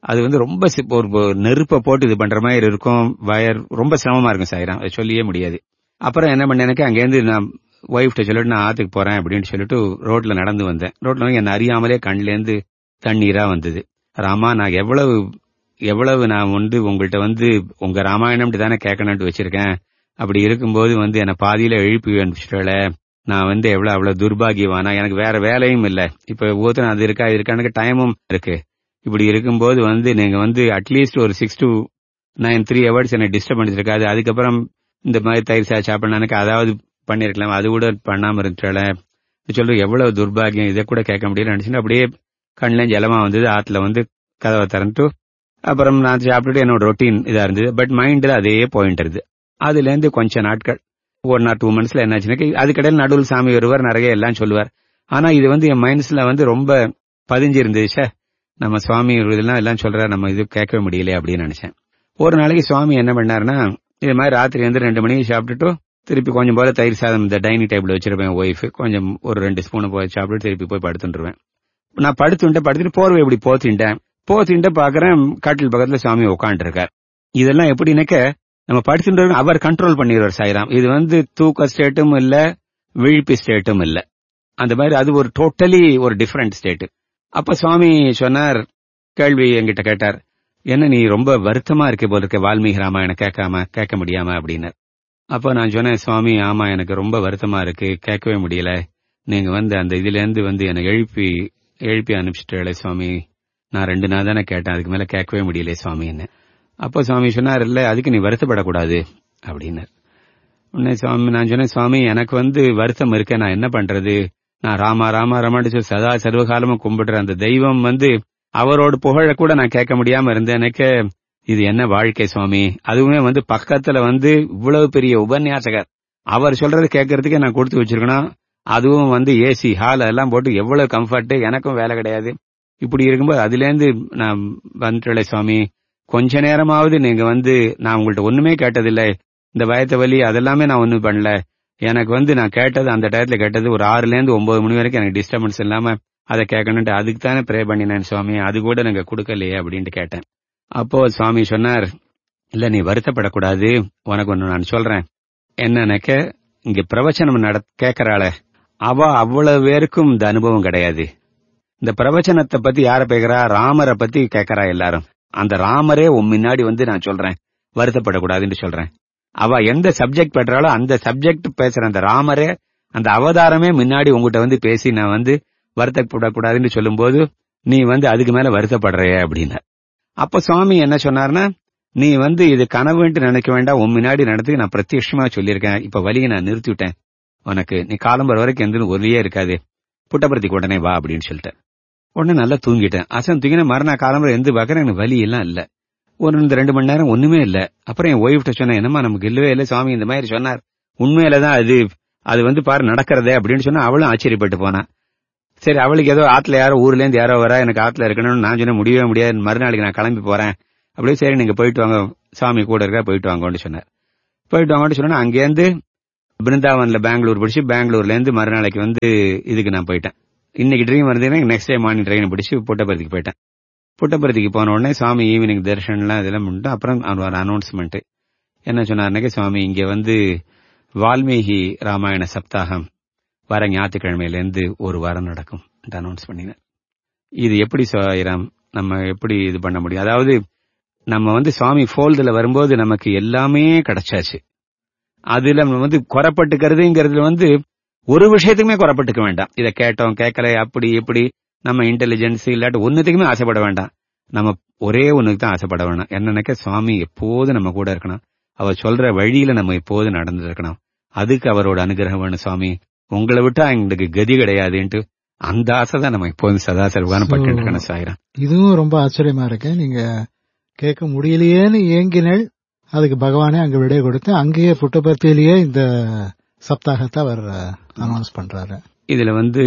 [SPEAKER 2] அது வந்து ரொம்ப ஒரு நெருப்பை போட்டு இது பண்ற மாதிரி இருக்கும். வயர் ரொம்ப சிரமமா இருக்கும் சாயிராம், அதை சொல்லியே முடியாது. அப்புறம் என்ன பண்ண, எனக்கு அங்கேருந்து நான் ஒய்ஃப்ட சொல்லிட்டு நான் ஆத்துக்கு போறேன் அப்படின்னு சொல்லிட்டு ரோட்ல நடந்து வந்தேன். ரோட்ல வந்து என்ன அறியாமலே கண்லேருந்து தண்ணீரா வந்தது. ராமா, நான் எவ்வளவு நான் வந்து உங்கள்கிட்ட வந்து உங்க ராமாயணம்ட்டு தானே கேட்கணும்ட்டு வச்சிருக்கேன். அப்படி இருக்கும்போது வந்து என்னை பாதியில எழுப்பி அனுப்பிச்சிட்டால, நான் வந்து அவ்வளவு துர்பாகியவானா, எனக்கு வேற வேலையும் இல்ல. இப்ப ஒவ்வொருத்தரும் அது இருக்கா இது இருக்கான்னு டைமும் இருக்கு. இப்படி இருக்கும்போது வந்து நீங்க வந்து அட்லீஸ்ட் ஒரு 6 to 9 3 hours என்னை டிஸ்டர்ப் பண்ணிட்டு இருக்காது. அதுக்கப்புறம் இந்த மாதிரி தயிர் சாப்பிடணும் அதாவது பண்ணிருக்கலாம், அது கூட பண்ணாம இருந்துட்டால சொல்ற, எவ்வளவு துர்பாகியம், இதை கூட கேட்க முடியல நினைச்சுட்டு அப்படியே கண்ணில ஜலமா வந்தது. ஆத்துல வந்து கதவை திறந்துட்டு அப்புறம் நான் சாப்பிட்டுட்டு என்னோட ரொட்டீன் இதா இருந்தது. பட் மைண்ட்ல அதே பாயிண்ட் இருந்தது. அதுல இருந்து கொஞ்ச நாட்கள் 1 or 2 monthsல என்னாச்சுன்னா, அதுக்கடையில் நடுவில் சாமி வருவார், நிறைய எல்லாம் சொல்லுவார். ஆனா இது வந்து என் மைண்ட்ஸ்ல வந்து ரொம்ப பதிஞ்சு இருந்துச்சு. நம்ம சுவாமி இதெல்லாம் எல்லாம் சொல்றாரு, நம்ம இது கேட்கவே முடியல அப்படின்னு நினைச்சேன். ஒரு நாளைக்கு சுவாமி என்ன பண்ணாருன்னா, இது மாதிரி ராத்திரி வந்து 2 மணிக்கு சாப்பிட்டுட்டு திருப்பி கொஞ்சம் போல தயிர் சாதம் இந்த டைனிங் டேபிள் வச்சிருப்பேன் ஒய்ஃப், கொஞ்சம் ஒரு 2 ஸ்பூன் போய் சாப்பிட்டு திருப்பி போய் படுத்துட்டுருவேன். நான் படுத்துட்டு போர்வை இப்படி போத்தின்ட்டு பாக்குறேன், காட்டில் பக்கத்துல சுவாமி உட்காந்துட்டு இருக்கார். இதெல்லாம் எப்படின்னாக்க, நம்ம படுத்துட்டு அவர் கண்ட்ரோல் பண்ணிடுவார் சாயிராம். இது வந்து தூக்க ஸ்டேட்டும் இல்ல, விழிப்பு ஸ்டேட்டும் இல்ல. அந்த மாதிரி அது ஒரு டோட்டலி ஒரு டிஃபரெண்ட் ஸ்டேட். அப்ப சுவாமி சொன்னார், கேள்வி என்கிட்ட கேட்டார், என்ன நீ ரொம்ப வருத்தமா இருக்க போல இருக்க, வால்மீகி ராமாயணம் கேட்க முடியாம அப்படின்னு. அப்ப நான் சொன்னேன், சுவாமி ஆமா எனக்கு ரொம்ப வருத்தமா இருக்கு, கேட்கவே முடியல. நீங்க வந்து அந்த இதுல இருந்து வந்து என்னை எழுப்பி அனுப்பிச்சிட்டே சுவாமி, நான் 2 நாள் தானே கேட்டேன், அதுக்கு மேல கேட்கவே முடியல சுவாமின்னு. அப்ப சுவாமி சொன்னார், இல்ல அதுக்கு நீ வருத்தப்படக்கூடாது அப்படின்னு. உடனே நான் சொன்னேன், சுவாமி எனக்கு வந்து வருத்தம் இருக்க, நான் என்ன பண்றது, நான் ராமா ராமா ராமான்னு சொல்லி சதா சர்வகாலமும் கும்பிடுற அந்த தெய்வம் வந்து அவரோட புகழ கூட நான் கேட்க முடியாம இருந்தேன். எனக்கு இது என்ன வாழ்க்கை சுவாமி, அதுவுமே வந்து பக்கத்துல வந்து இவ்வளவு பெரிய உபன்யாசகர், அவர் சொல்றது கேட்கறதுக்கே நான் கொடுத்து வச்சிருக்கணும். அதுவும் வந்து ஏசி ஹால் எல்லாம் போட்டு எவ்வளவு கம்ஃபர்ட், எனக்கும் வேலை கிடையாது. இப்படி இருக்கும்போது அதுல இருந்து நான் வந்துட்டேன் சுவாமி, கொஞ்ச நேரமாவது நீங்க வந்து, நான் உங்கள்ட்ட ஒண்ணுமே கேட்டதில்லை, இந்த வயத்த வலி அதெல்லாமே நான் ஒண்ணும் பண்ணல. எனக்கு வந்து நான் கேட்டது அந்த டயத்துல கேட்டது ஒரு 6ல இருந்து 9 மணி வரைக்கும் எனக்கு டிஸ்டர்பன்ஸ் இல்லாம அதை கேட்கணும்ட்டு அதுக்கு தானே ப்ரே பண்ணினேன் சுவாமி, அது கூட நீங்க கொடுக்கலையே அப்படின்ட்டு கேட்டேன். அப்போ சுவாமி சொன்னார், இல்ல நீ வருத்தப்படக்கூடாது, உனக்கு ஒண்ணு நான் சொல்றேன். என்னன்னாக்க, இங்க பிரவச்சனம் கேட்கறாள அவ அவ்வளவு பேருக்கும் இந்த அனுபவம் கிடையாது. இந்த பிரவச்சனத்தை பத்தி யார பேக்கிறா, ராமரை பத்தி கேட்கறா எல்லாரும். அந்த ராமரே முன்னாடி வந்து நான் சொல்றேன் வருத்தப்படக்கூடாதுன்னு சொல்றேன். அவ எந்த சப்ஜெக்ட் பெற்றாலோ அந்த சப்ஜெக்ட் பேசுற அந்த ராமரே, அந்த அவதாரமே முன்னாடி உங்ககிட்ட வந்து பேசி நான் வந்து வருத்தப்படக்கூடாதுன்னு சொல்லும் போது நீ வந்து அதுக்கு மேல வருத்தப்படுறைய அப்படின்னு. அப்ப சுவாமி என்ன சொன்னார்னா, நீ வந்து இது கனவுன்ட்டு நினைக்க வேண்டாம், முன்னாடி நடத்தி நான் பிரத்யட்சமா சொல்லியிருக்கேன், இப்ப வலியை நான் நிறுத்தி விட்டேன், உனக்கு நீ காலம்பர வரைக்கும் எந்த ஒலியே இருக்காது, புட்டபர்த்திக்கு உடனே வா அப்படின்னு சொல்லிட்டு உடனே நல்லா தூங்கிட்டேன். அசன் தூங்கின மறுநாள் காலம்பர எந்த பாக்குறேன், எனக்கு வலி எல்லாம் இல்ல. ஒரு 2 மணி நேரம் ஒண்ணுமே இல்ல. அப்புறம் என் ஒய்ஃப்ட்ட சொன்னேன், என்னமா நமக்கு இல்லவே இல்லை, சுவாமி இந்த மாதிரி சொன்னார், உண்மையிலதான் அது வந்து பாரு நடக்கிறதே அப்படின்னு சொன்னா அவளும் ஆச்சரியப்பட்டு போனா. சரி, அவளுக்கு ஏதோ ஆத்துல யாரோ ஊர்ல இருந்து யாரோ வரா, எனக்கு ஆத்துல இருக்கணும்னு நான் சொன்ன முடியவே முடியாது, மறுநாளைக்கு நான் கிளம்பி போறேன் அப்படியே. சரி நீங்க போயிட்டு வாங்க, சாமி கூட இருக்கா, போயிட்டு வாங்கன்னு சொன்னார். போயிட்டு வாங்கன்னு சொன்னா அங்கேருந்து பிருந்தாவன்ல பெங்களூர் பிடிச்சி, பெங்களூர்ல இருந்து மறுநாளைக்கு வந்து இதுக்கு நான் போயிட்டேன். இன்னைக்கு ட்ரீம் வந்தீங்கன்னா நெக்ஸ்ட் டே மார்னிங் ட்ரெயின் பிடிச்சி புட்டபர்த்திக்கு போயிட்டேன். புட்டபர்த்திக்கு போன உடனே சுவாமி ஈவினிங் தரிசனம்லாம் இதெல்லாம் பண்ணிட்டு அப்புறம் ஒரு அனௌன்ஸ்மெண்ட் என்ன சொன்னார்னாக்க, சுவாமி இங்க வந்து வால்மீகி ராமாயண சப்தாகம் வர ஞாயிற்றுக்கிழமையிலேருந்து ஒரு வாரம் நடக்கும் அனௌன்ஸ் பண்ணினேன். இது எப்படி சாயிராம் நம்ம எப்படி இது பண்ண முடியும்? அதாவது நம்ம வந்து சுவாமி ஃபோல்டுல வரும்போது நமக்கு எல்லாமே கிடைச்சாச்சு. அதுல நம்ம வந்து குறப்பட்டுக்கிறதுங்கிறதுல வந்து ஒரு விஷயத்துக்குமே குறப்பட்டுக்க வேண்டாம். இதை கேட்டோம் கேட்கல அப்படி எப்படி நம்ம இன்டெலிஜென்ஸ் இல்லாட்டி ஒன்னுத்துக்குமே ஆசைப்பட வேண்டாம். நம்ம ஒரே ஒண்ணுக்கு தான் ஆசைப்பட வேண்டாம். என்னன்னாக்க, சுவாமி எப்போதும் நம்ம கூட இருக்கணும், அவர் சொல்ற வழியில நம்ம எப்போதும் நடந்து இருக்கணும், அதுக்கு அவரோட அனுகிரகம் வேணும். சுவாமி உங்களை விட்டா எங்களுக்கு கதி கிடையாதுன்ட்டு அந்த ஆசை தான் நம்ம எப்போதும் சதா சர்வான பட்டு இருக்கணும் சாயிரம்.
[SPEAKER 1] இதுவும் ரொம்ப ஆச்சரியமா இருக்கு. நீங்க கேட்க முடியலையேன்னு ஏங்கினள், அதுக்கு பகவானே அங்க விடை கொடுத்து அங்கேயே புட்டபர்த்தியிலேயே இந்த சப்தாகத்தை அவர் அனௌன்ஸ் பண்றாரு.
[SPEAKER 2] இதுல வந்து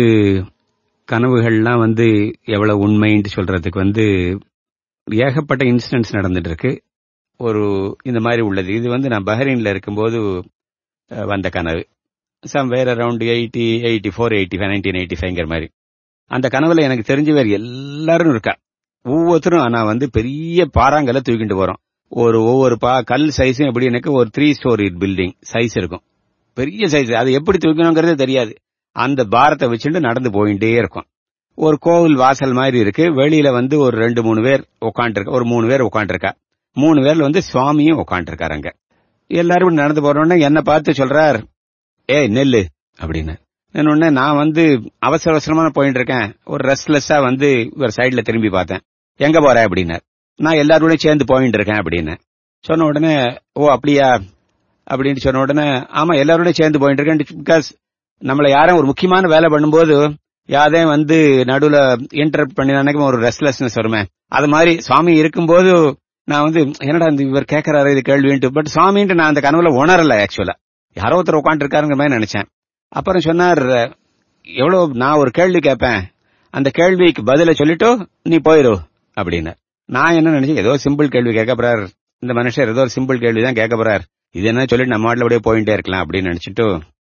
[SPEAKER 2] கனவுகள்லாம் வந்து எவ்வளவு உண்மைன்னு சொல்றதுக்கு வந்து ஏகப்பட்ட இன்சிடென்ட்ஸ் நடந்துட்டு இருக்கு. ஒரு இந்த மாதிரி உள்ளது. இது வந்து நான் பஹ்ரைன்ல இருக்கும்போது வந்த கனவு. சம்வேர் அரௌண்ட் 84, 85, 1985 மாதிரி. அந்த கனவுல எனக்கு தெரிஞ்ச வேறு எல்லாரும் இருக்கா. ஒவ்வொருத்தரும் நான் வந்து பெரிய பாறாங்கல்ல தூக்கிட்டு போறோம். ஒவ்வொரு கல் சைஸும் எப்படி எனக்கு ஒரு 3 ஸ்டோரி பில்டிங் சைஸ் இருக்கும். பெரிய சைஸ். அது எப்படி தூக்கணுங்கிறதே தெரியாது. அந்த பாரத்தை வச்சுட்டு நடந்து போயிட்டே இருக்கும். ஒரு கோவில் வாசல் மாதிரி இருக்கு. வெளியில வந்து ஒரு 2-3 பேர் உட்காந்துருக்கா, ஒரு 3 பேர் உட்காந்துருக்கா. 3 பேர்ல வந்து சுவாமியும் உட்காந்துருக்காரு அங்க. எல்லாரும் நடந்து போறோம்னா என்ன பார்த்து சொல்றார், ஏய் நெல்லு அப்படின்னு. உடனே நான் வந்து அவசர அவசரமா போயிட்டு இருக்கேன். ஒரு ரெஸ்ட்லெஸ்ஸா வந்து ஒரு சைடுல திரும்பி பார்த்தேன். எங்க போற அப்படின்னார். நான் எல்லாரோட சேர்ந்து போயிட்டு இருக்கேன் அப்படின்னு சொன்ன உடனே, ஓ அப்படியா அப்படின்னு சொன்ன உடனே, ஆமா எல்லாரோட சேர்ந்து போயிட்டு இருக்கேன். பிகாஸ் நம்மள யாரும் ஒரு முக்கியமான வேலை பண்ணும்போது யாரையும் வந்து நடுவுல இன்டரப்ட் பண்ணி ஒரு ரெஸ்ட்லெஸ்னஸ் வருமே, அது மாதிரி சுவாமி இருக்கும்போது நான் வந்து என்னடா இவர் கேட்கறாரு இது கேள்வின்ட்டு. பட் சுவாமின்ட்டு நான் அந்த கனவுல உணரல. ஆக்சுவலா யாரோ ஒருத்தர் உட்காந்து இருக்காருங்கிற மாதிரி நினைச்சேன். அப்புறம் சொன்னார், எவ்வளவு நான் ஒரு கேள்வி கேட்பேன், அந்த கேள்விக்கு பதில சொல்லிட்டு நீ போயிரு அப்படின்னு. நான் என்ன நினைச்சேன், ஏதோ சிம்பிள் கேள்வி கேட்க போறார் இந்த மனுஷர், ஏதோ ஒரு சிம்பிள் கேள்விதான் கேட்க போறார், இது என்ன சொல்லிட்டு நம்ம மாட்டில் அப்படியே போயிட்டே இருக்கலாம் அப்படின்னு நினைச்சிட்டு,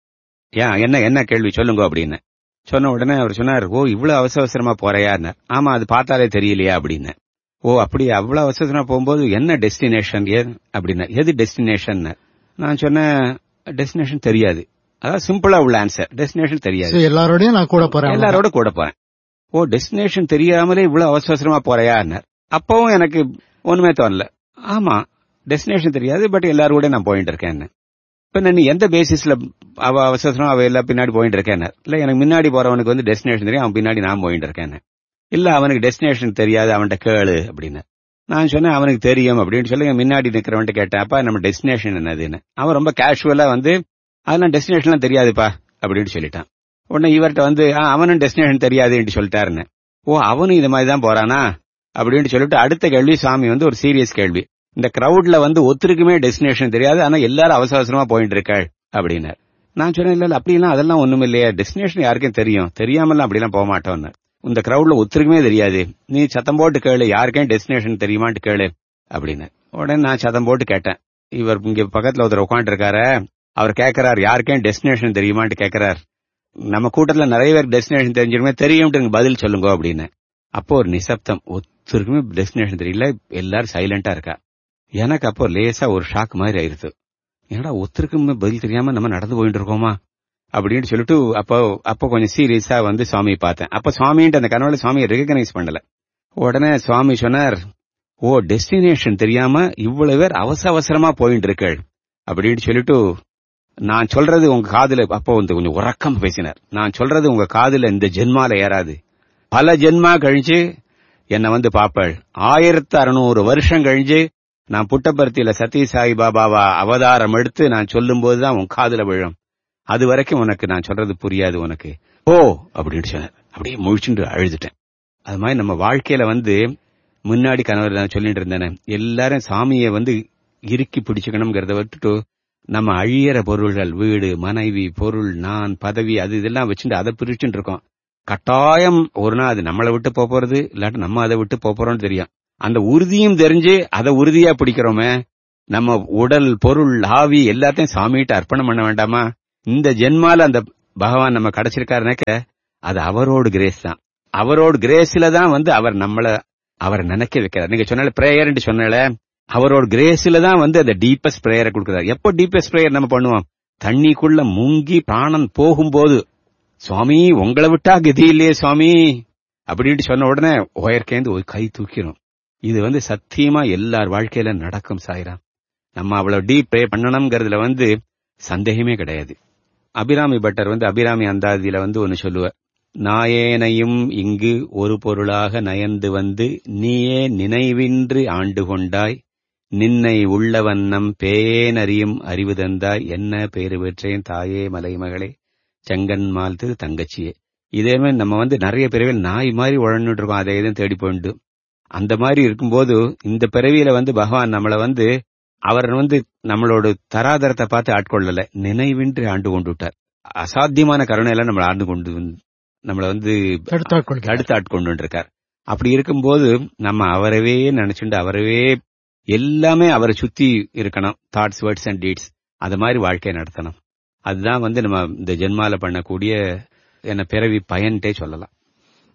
[SPEAKER 2] ஏன் என்ன கேள்வி சொல்லுங்க அப்படின்னு சொன்ன உடனே அவர் சொன்னார், ஓ இவ்வளவு அவசரமா போறையான்னு. ஆமா அது பார்த்தாலே தெரியலையா அப்படின்னு. ஓ அப்படி அவ்வளவு அவசரமா போகும்போது என்ன டெஸ்டினேஷன் அப்படின்னா, எது டெஸ்டினேஷன்? நான் சொன்னேன், டெஸ்டினேஷன் தெரியாது. அதாவது சிம்பிளா உள்ள ஆன்சர், டெஸ்டினேஷன் தெரியாது.
[SPEAKER 1] எல்லாரோடய நான் கூட போறேன்,
[SPEAKER 2] எல்லாரோட கூட போறேன். ஓ டெஸ்டினேஷன் தெரியாமலே இவ்வளவு அவசரமா போறையான்னு. அப்பவும் எனக்கு ஒண்ணுமே தோணல. ஆமா டெஸ்டினேஷன் தெரியாது, பட் எல்லாரோட நான் போயிட்டு இருக்கேன். இப்ப நீ எந்த பேசிஸ்ல அவசரமா அவ எல்லாம் பின்னாடி போயிட்டு இருக்கேன்? இல்ல எனக்கு முன்னாடி போறவனுக்கு வந்து டெஸ்டினேஷன் தெரியும், அவன் பின்னாடி நான் போயிட்டு இருக்கேன். இல்ல அவனுக்கு டெஸ்டினேஷன் தெரியாது, அவன்கிட்ட கேளு அப்படின்னு. நான் சொன்னேன் அவனுக்கு தெரியும் அப்படின்னு சொல்லி முன்னாடி நிக்கிறவன்ட்டு கேட்டேன், அப்பா நம்ம டெஸ்டினேஷன் என்னதுன்னு. அவன் ரொம்ப கேஷுவலா வந்து அதெல்லாம் டெஸ்டினேஷன்லாம் தெரியாதுப்பா அப்படின்னு சொல்லிட்டான். உடனே இவர்கிட்ட வந்து அவனும் டெஸ்டினேஷன் தெரியாதுன்னு சொல்லிட்டாருன்னு. ஓ அவனும் இது மாதிரி தான் போறானா அப்படின்னு சொல்லிட்டு அடுத்த கேள்வி சுவாமி வந்து ஒரு சீரியஸ் கேள்வி. இந்த கிரௌட்ல வந்து ஒருத்தருக்குமே டெஸ்டினேஷன் தெரியாது, ஆனா எல்லாரும் அவசரமா போயிட்டு இருக்காள் அப்படின்னாரு. நான் சொன்னேன், இல்ல அப்படிலாம் அதெல்லாம் ஒண்ணும் இல்லையா, டெஸ்டினேஷன் யாருக்கும் தெரியும், தெரியாமலாம் அப்படிலாம் போக மாட்டோம்னு. இந்த கிரௌட்ல ஒருத்தருக்குமே தெரியாது, நீ சத்தம் போட்டு கேளு, யாருக்கே டெஸ்டினேஷன் தெரியுமான்னு கேளு அப்படின்னு. உடனே நான் சத்தம் போட்டு கேட்டேன். இவர் இங்க பக்கத்துல ஒருத்தர் உட்காந்து இருக்காரு, அவர் கேட்கிறார் யாருக்கே டெஸ்டினேஷன் தெரியுமான்னு கேட்கிறார். நம்ம கூட்டத்துல நிறைய பேர் டெஸ்டினேஷன் தெரிஞ்சிருமே, தெரியும் பதில் சொல்லுங்க அப்படின்னு. அப்போ ஒரு நிசப்தம், ஒருத்தருக்குமே டெஸ்டினேஷன் தெரியல, எல்லாரும் சைலண்டா இருக்கா. எனக்கு அப்போ லேசா ஒரு ஷாக் மாதிரி ஆயிருது. ஏன்னா ஒருத்தருக்குமே பதில் தெரியாம நம்ம நடந்து போயிட்டு இருக்கோமா அப்படின்னு சொல்லிட்டு அப்போ கொஞ்சம் சீரியஸா வந்து சுவாமியை பார்த்தேன். அப்ப சுவாமின்ட்டு அந்த கனவுல சுவாமியை ரெகக்னைஸ் பண்ணல. உடனே சுவாமி சொன்னார், ஓ டெஸ்டினேஷன் தெரியாம இவ்வளவு பேர் அவசரமா போயிட்டு இருக்கள் அப்படின்னு சொல்லிட்டு, நான் சொல்றது உங்க காதுல, அப்போ வந்து கொஞ்சம் உறக்கம் பேசினார், நான் சொல்றது உங்க காதுல இந்த ஜென்மால ஏறாது, பல ஜென்மா கழிச்சு என்ன வந்து பாப்பள், 1600 வருஷம் கழிஞ்சு நான் புட்டபர்த்தியில சத்ய சாய் பாபாவா அவதாரம் எடுத்து நான் சொல்லும் போதுதான் உன் காதுல விழும், அது வரைக்கும் உனக்கு நான் சொல்றது புரியாது உனக்கு, ஓ அப்படின்னு சொன்னார். அப்படியே முழிச்சுட்டு அழுதுட்டேன். அது மாதிரி நம்ம வாழ்க்கையில வந்து முன்னாடி கணவர் நான் சொல்லிட்டு இருந்தேன், எல்லாரும் சாமியை வந்து இறுக்கி பிடிச்சுக்கணும்ங்கிறத விட்டுட்டு நம்ம அழியற பொருள்கள், வீடு மனைவி பொருள் நான் பதவி அது இதெல்லாம் வச்சுட்டு அதை பிரிச்சுட்டு இருக்கோம். கட்டாயம் ஒரு நாள் அது நம்மளை விட்டு போறது, இல்லாட்டி நம்ம அதை விட்டு போறோம்னு தெரியும். அந்த உறுதியும் தெரிஞ்சு அதை உறுதியா பிடிக்கிறோமே, நம்ம உடல் பொருள் ஆவி எல்லாத்தையும் சாமிகிட்ட அர்ப்பணம் பண்ண வேண்டாமா? இந்த ஜென்மால அந்த பகவான் நம்ம கிடைச்சிருக்காருனாக்க அது அவரோட கிரேஸ் தான். அவரோட கிரேஸ்ல தான் வந்து அவரை நினைக்க வைக்கிறார். நீங்க சொன்னால பிரேயர்ன்னு சொன்னால, அவரோட கிரேஸ்ல தான் வந்து அந்த டீப்பஸ்ட் பிரேயரை கொடுக்கிறார். எப்போ டீப்பஸ்ட் பிரேயர் நம்ம பண்ணுவோம்? தண்ணிக்குள்ள முங்கி பிராணன் போகும்போது, சுவாமி உங்களை விட்டா கதி இல்லையே சுவாமி அப்படின்னு சொன்ன உடனே உயர்கேந்து ஒரு கை தூக்கிடும். இது வந்து சத்தியமா எல்லார் வாழ்க்கையில நடக்கும் சாயிராம். நம்ம அவ்வளவு டீப் ப்ரே பண்ணணும்ங்கிறதுல வந்து சந்தேகமே கிடையாது. அபிராமி பட்டர் வந்து அபிராமி அந்தாதியில வந்து ஒன்னு சொல்லுவார், நாயேனையும் இங்கு ஒரு பொருளாக நயந்து வந்து நீயே நினைவின்றி ஆண்டு கொண்டாய், நின்னை உள்ள வண்ணம் பேயேனறியும் அறிவு தந்தாய், என்ன பேரு பெற்றேன் தாயே மலைமகளே செங்கன்மால் திரு தங்கச்சியே. இதே மாதிரி நம்ம வந்து நிறைய பிறவியில் நாய் மாதிரி உழந்துட்டு இருக்கோம், அதை எதுவும் தேடி போயிட்டு. அந்த மாதிரி இருக்கும்போது இந்த பிறவியில வந்து பகவான் நம்மளை வந்து அவர் வந்து நம்மளோட தராதரத்தை பார்த்து ஆட்கொள்ளல, நினைவின்றி ஆண்டு கொண்டு விட்டார். அசாத்தியமான கருணையெல்லாம் நம்மளை ஆண்டு கொண்டு நம்மளை வந்து அடுத்து ஆட்கொண்டு இருக்கார். அப்படி இருக்கும்போது நம்ம அவரவே நினைச்சுட்டு அவரவே எல்லாமே அவரை சுத்தி இருக்கணும், தாட்ஸ் வேர்ட்ஸ் அண்ட் டீட்ஸ், அது மாதிரி வாழ்க்கையை நடத்தணும். அதுதான் வந்து நம்ம இந்த ஜென்மால பண்ணக்கூடிய என்ன பிறவி பயன்ட்டே சொல்லலாம்.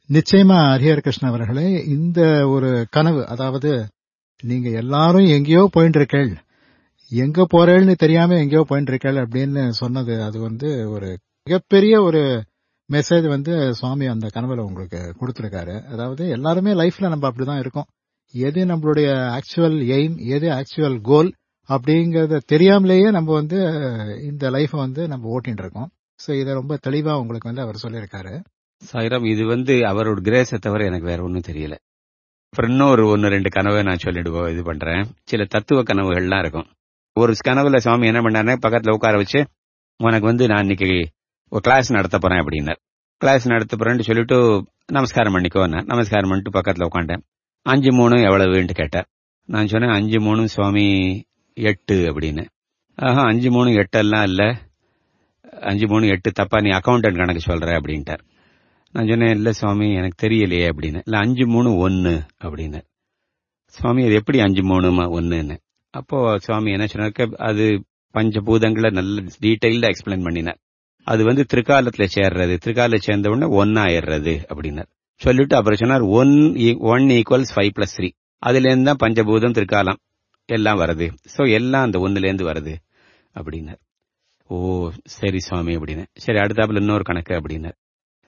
[SPEAKER 1] நிச்சயமா ஹரிஹர கிருஷ்ணன் அவர்களே, இந்த ஒரு கனவு, அதாவது நீங்க எல்லாரும் எங்கேயோ போயிட்டு இருக்கேள், எங்க போறேன்னு தெரியாம எங்கேயோ போயிட்டு இருக்கேள் அப்படின்னு சொன்னது, அது ஒரு மிகப்பெரிய ஒரு மெசேஜ் சுவாமி அந்த கனவுல உங்களுக்கு கொடுத்திருக்காரு. அதாவது எல்லாருமே லைஃப்ல நம்ம அப்படிதான் இருக்கோம். எது நம்மளுடைய ஆக்சுவல் எய்ம், எது ஆக்சுவல் கோல் அப்படிங்கறத தெரியாமலேயே நம்ம இந்த லைஃப் நம்ம ஓட்டிட்டு இருக்கோம். சோ இத ரொம்ப தெளிவா உங்களுக்கு அவர் சொல்லியிருக்காரு.
[SPEAKER 2] சாய்ராம், இது அவரோட கிரேஸை தவிர எனக்கு வேற ஒன்றும் தெரியல. அப்புறம் இன்னொரு 1-2 கனவை நான் சொல்லிடுவோம். இது பண்றேன். சில தத்துவ கனவுகள்லாம் இருக்கும். ஒரு கனவுல சுவாமி என்ன பண்ணாருன்னா, பக்கத்துல உட்கார வச்சு, உனக்கு நான் இன்னைக்கு ஒரு கிளாஸ் நடத்த போறேன் அப்படின்னார். கிளாஸ் நடத்த போறேன்னு சொல்லிட்டு நமஸ்காரம் பண்ணிக்கோன்னா, நமஸ்காரம் பண்ணிட்டு பக்கத்துல உட்காண்டேன். 5-3 எவ்வளவுன்ட்டு கேட்டார். நான் சொன்னேன் 5-3 சுவாமி 8 அப்படின்னு. 5-3 8 எல்லாம் இல்ல, 5-3 8 தப்பா, நீ அக்கௌண்டன்ட் கணக்கு சொல்ற அப்படின்ட்டார். நான் சொன்னேன், இல்ல சுவாமி எனக்கு தெரியலையே அப்படின்னு. இல்ல 5-3 1 அப்படின்னு. சுவாமி அது எப்படி 5-3 1ன்னு? அப்போ சுவாமி என்ன சொன்னாக்க, அது பஞ்சபூதங்களை நல்ல டீடைல்டா எக்ஸ்பிளைன் பண்ணினார். அது திரிகாலத்துல சேர்றது, திரிகால சேர்ந்த உடனே 1 ஆயிடுறது அப்படின்னார். சொல்லிட்டு அப்புறம் சொன்னார் 1 = 5+3. அதுல இருந்து தான் பஞ்சபூதம் திரிகாலம் எல்லாம் வருது. சோ எல்லாம் அந்த 1ல இருந்து வருது அப்படின்னார். ஓ சரி சுவாமி அப்படின்னு. சரி, அடுத்தாப்புல இன்னொரு கணக்கு அப்படின்னார்.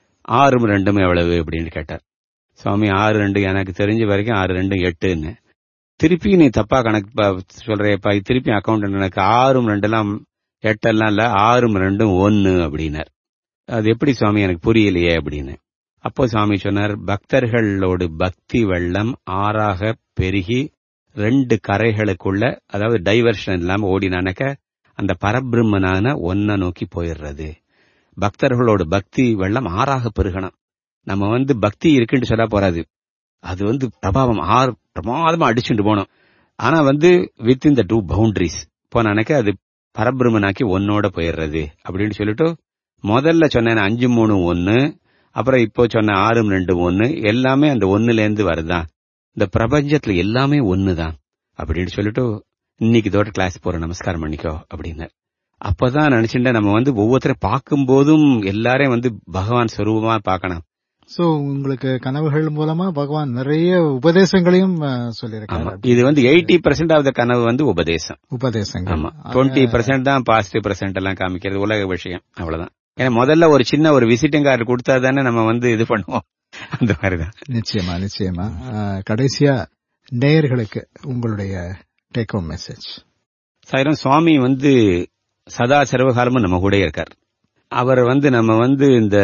[SPEAKER 2] 6 2 எவ்வளவு அப்படின்னு கேட்டார். சுவாமி 6 2 எனக்கு தெரிஞ்ச வரைக்கும் 6 2 8ன்னு. திருப்பி நீ தப்பா கணக்கு சொல்றேப்பா, திருப்பி அக்கௌண்ட் எனக்கு 6 2 8 எல்லாம் இல்ல, 6 2 1 அப்படின்னார். அது எப்படி சுவாமி எனக்கு புரியலையே அப்படின்னு. அப்போ சுவாமி சொன்னார், பக்தர்களோடு பக்தி வெள்ளம் ஆறாக பெருகி 2 கரைகளுக்குள்ள, அதாவது டைவர்ஷன் இல்லாம ஓடினானக்க அந்த பரபிரம்மனான ஒன்ன நோக்கி போயிடுறது. பக்தர்களோட பக்தி வெள்ளம் ஆறாக பெருகணும். நம்ம பக்தி இருக்குன்னு சொல்ல போறாது, அது பிரபாவம் பிரமாதமா அடிச்சுட்டு போனோம். ஆனா வித் இன் த 2 பவுண்டரிஸ் போனானக்க அது பரபிரம்மனாக்கி ஒன்னோட போயிடுறது அப்படின்னு சொல்லிட்டு, முதல்ல சொன்ன 5-3 1, அப்புறம் இப்போ சொன்ன 6 2 1 எல்லாமே அந்த 1ல இருந்து வருதான். இந்த பிரபஞ்சத்துல எல்லாமே ஒண்ணுதான் அப்படின்னு சொல்லிட்டு, இன்னைக்கு இதோட கிளாஸ் போற, நமஸ்காரம் பண்ணிக்கோ அப்படின்னார். அப்பதான் நினைச்சுட்டேன், நம்ம ஒவ்வொருத்தரும் பார்க்கும் போதும் எல்லாரையும் பகவான் ஸ்வரூபமா பார்க்கணும்.
[SPEAKER 1] சோ உங்களுக்கு கனவுகள் மூலமா பகவான் நிறைய உபதேசங்களையும் சொல்லியிருக்காரு.
[SPEAKER 2] இது 80% ஆஃப் த கனவு உபதேசம். ஆமா, 20% தான் பாசிட்டிவ்% எல்லாம் காமிக்கிறது, உலக விஷயம், அவ்வளவுதான். ஏன்னா முதல்ல ஒரு சின்ன ஒரு விசிட்டிங் கார்டு கொடுத்தா தானே நம்ம இது பண்ணுவோம். அந்த மாதிரிதான்.
[SPEAKER 1] நிச்சயமா நிச்சயமா. கடைசியா நேயர்களுக்கு உங்களுடைய டேக் ஹோம் மெசேஜ்.
[SPEAKER 2] சாயிரம், சுவாமி சதா சர்வகாலமும் நம்ம கூட இருக்கார். அவர் நம்ம இந்த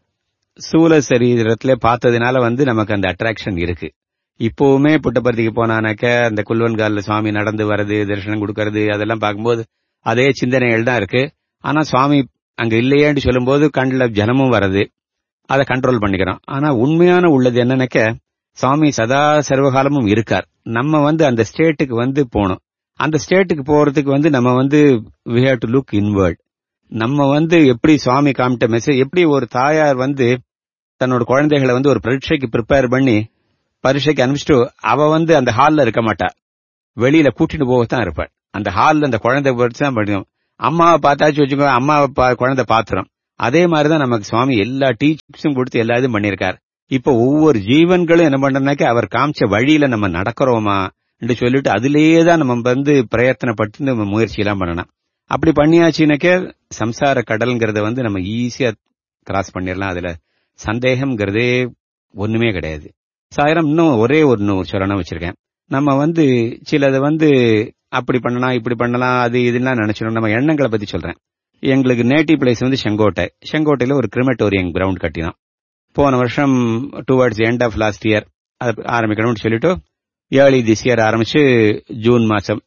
[SPEAKER 2] சூல சரீரத்திலே பார்த்ததுனால நமக்கு அந்த அட்ராக்ஷன் இருக்கு. இப்பவுமே புட்டபர்த்திக்கு போனானாக்க அந்த குல்வன்கால்ல சுவாமி நடந்து வர்றது, தரிசனம் கொடுக்கறது, அதெல்லாம் பார்க்கும்போது அதே சிந்தனைகள் தான் இருக்கு. ஆனா சுவாமி அங்க இல்லையேன்னு சொல்லும் போது கண்ணில் ஜனமும் வருது, அதை கண்ட்ரோல் பண்ணிக்கிறோம். ஆனா உண்மையான உள்ளது என்னன்னாக்க, சுவாமி சதா சர்வகாலமும் இருக்கார். நம்ம அந்த ஸ்டேட்டுக்கு போகணும். அந்த ஸ்டேட்டுக்கு போறதுக்கு நம்ம we have to look inward. நம்ம எப்படி சுவாமி காமிட்ட மெசேஜ், எப்படி ஒரு தாயார் தன்னோட குழந்தைகளை ஒரு பரீட்சைக்கு ப்ரிப்பேர் பண்ணி பரீட்சைக்கு அனுப்பிச்சிட்டு அவ அந்த ஹால்ல இருக்க மாட்டா, வெளியில கூட்டிட்டு போகத்தான் இருப்பாள். அந்த ஹால்ல அந்த குழந்தை தான் படிக்கும். அம்மாவை பார்த்தாச்சு வச்சுக்கோ, அம்மாவை குழந்தை பாத்துரும். அதே மாதிரிதான் நமக்கு சுவாமி எல்லா டீச்சிங்ஸும் கொடுத்து எல்லா இதுவும் பண்ணியிருக்கார். இப்ப ஒவ்வொரு ஜீவன்களும் என்ன பண்றனாக்க அவர் காமிச்ச வழியில நம்ம நடக்கிறோமா என்று சொல்லிட்டு அதிலேயே தான் நம்ம பிரயத்தனப்பட்டு நம்ம முயற்சி எல்லாம் பண்ணணும். அப்படி பண்ணியாச்சுனாக்க சம்சார கடல்ங்கிறத நம்ம ஈஸியா கிராஸ் பண்ணிடலாம். அதுல சந்தேகம்ங்கிறதே ஒண்ணுமே கிடையாது. சாயிரம், இன்னும் ஒரே ஒரு சொல்லணும் வச்சிருக்கேன். நம்ம சிலது அப்படி பண்ணலாம் இப்படி பண்ணலாம் அது இதெல்லாம் நினைச்சிடும். நம்ம எண்ணங்களை பத்தி சொல்றேன். எங்களுக்கு நேட்டிவ் பிளேஸ் செங்கோட்டை. செங்கோட்டையில ஒரு கிரிமட்டோரியம் கிரவுண்ட் கட்டினோம். போன வருஷம் towards end of last year அது ஆரம்பிக்கணும்னு சொல்லிட்டு ஏர்லி திஸ் இயர் ஆரம்பிச்சு ஜூன்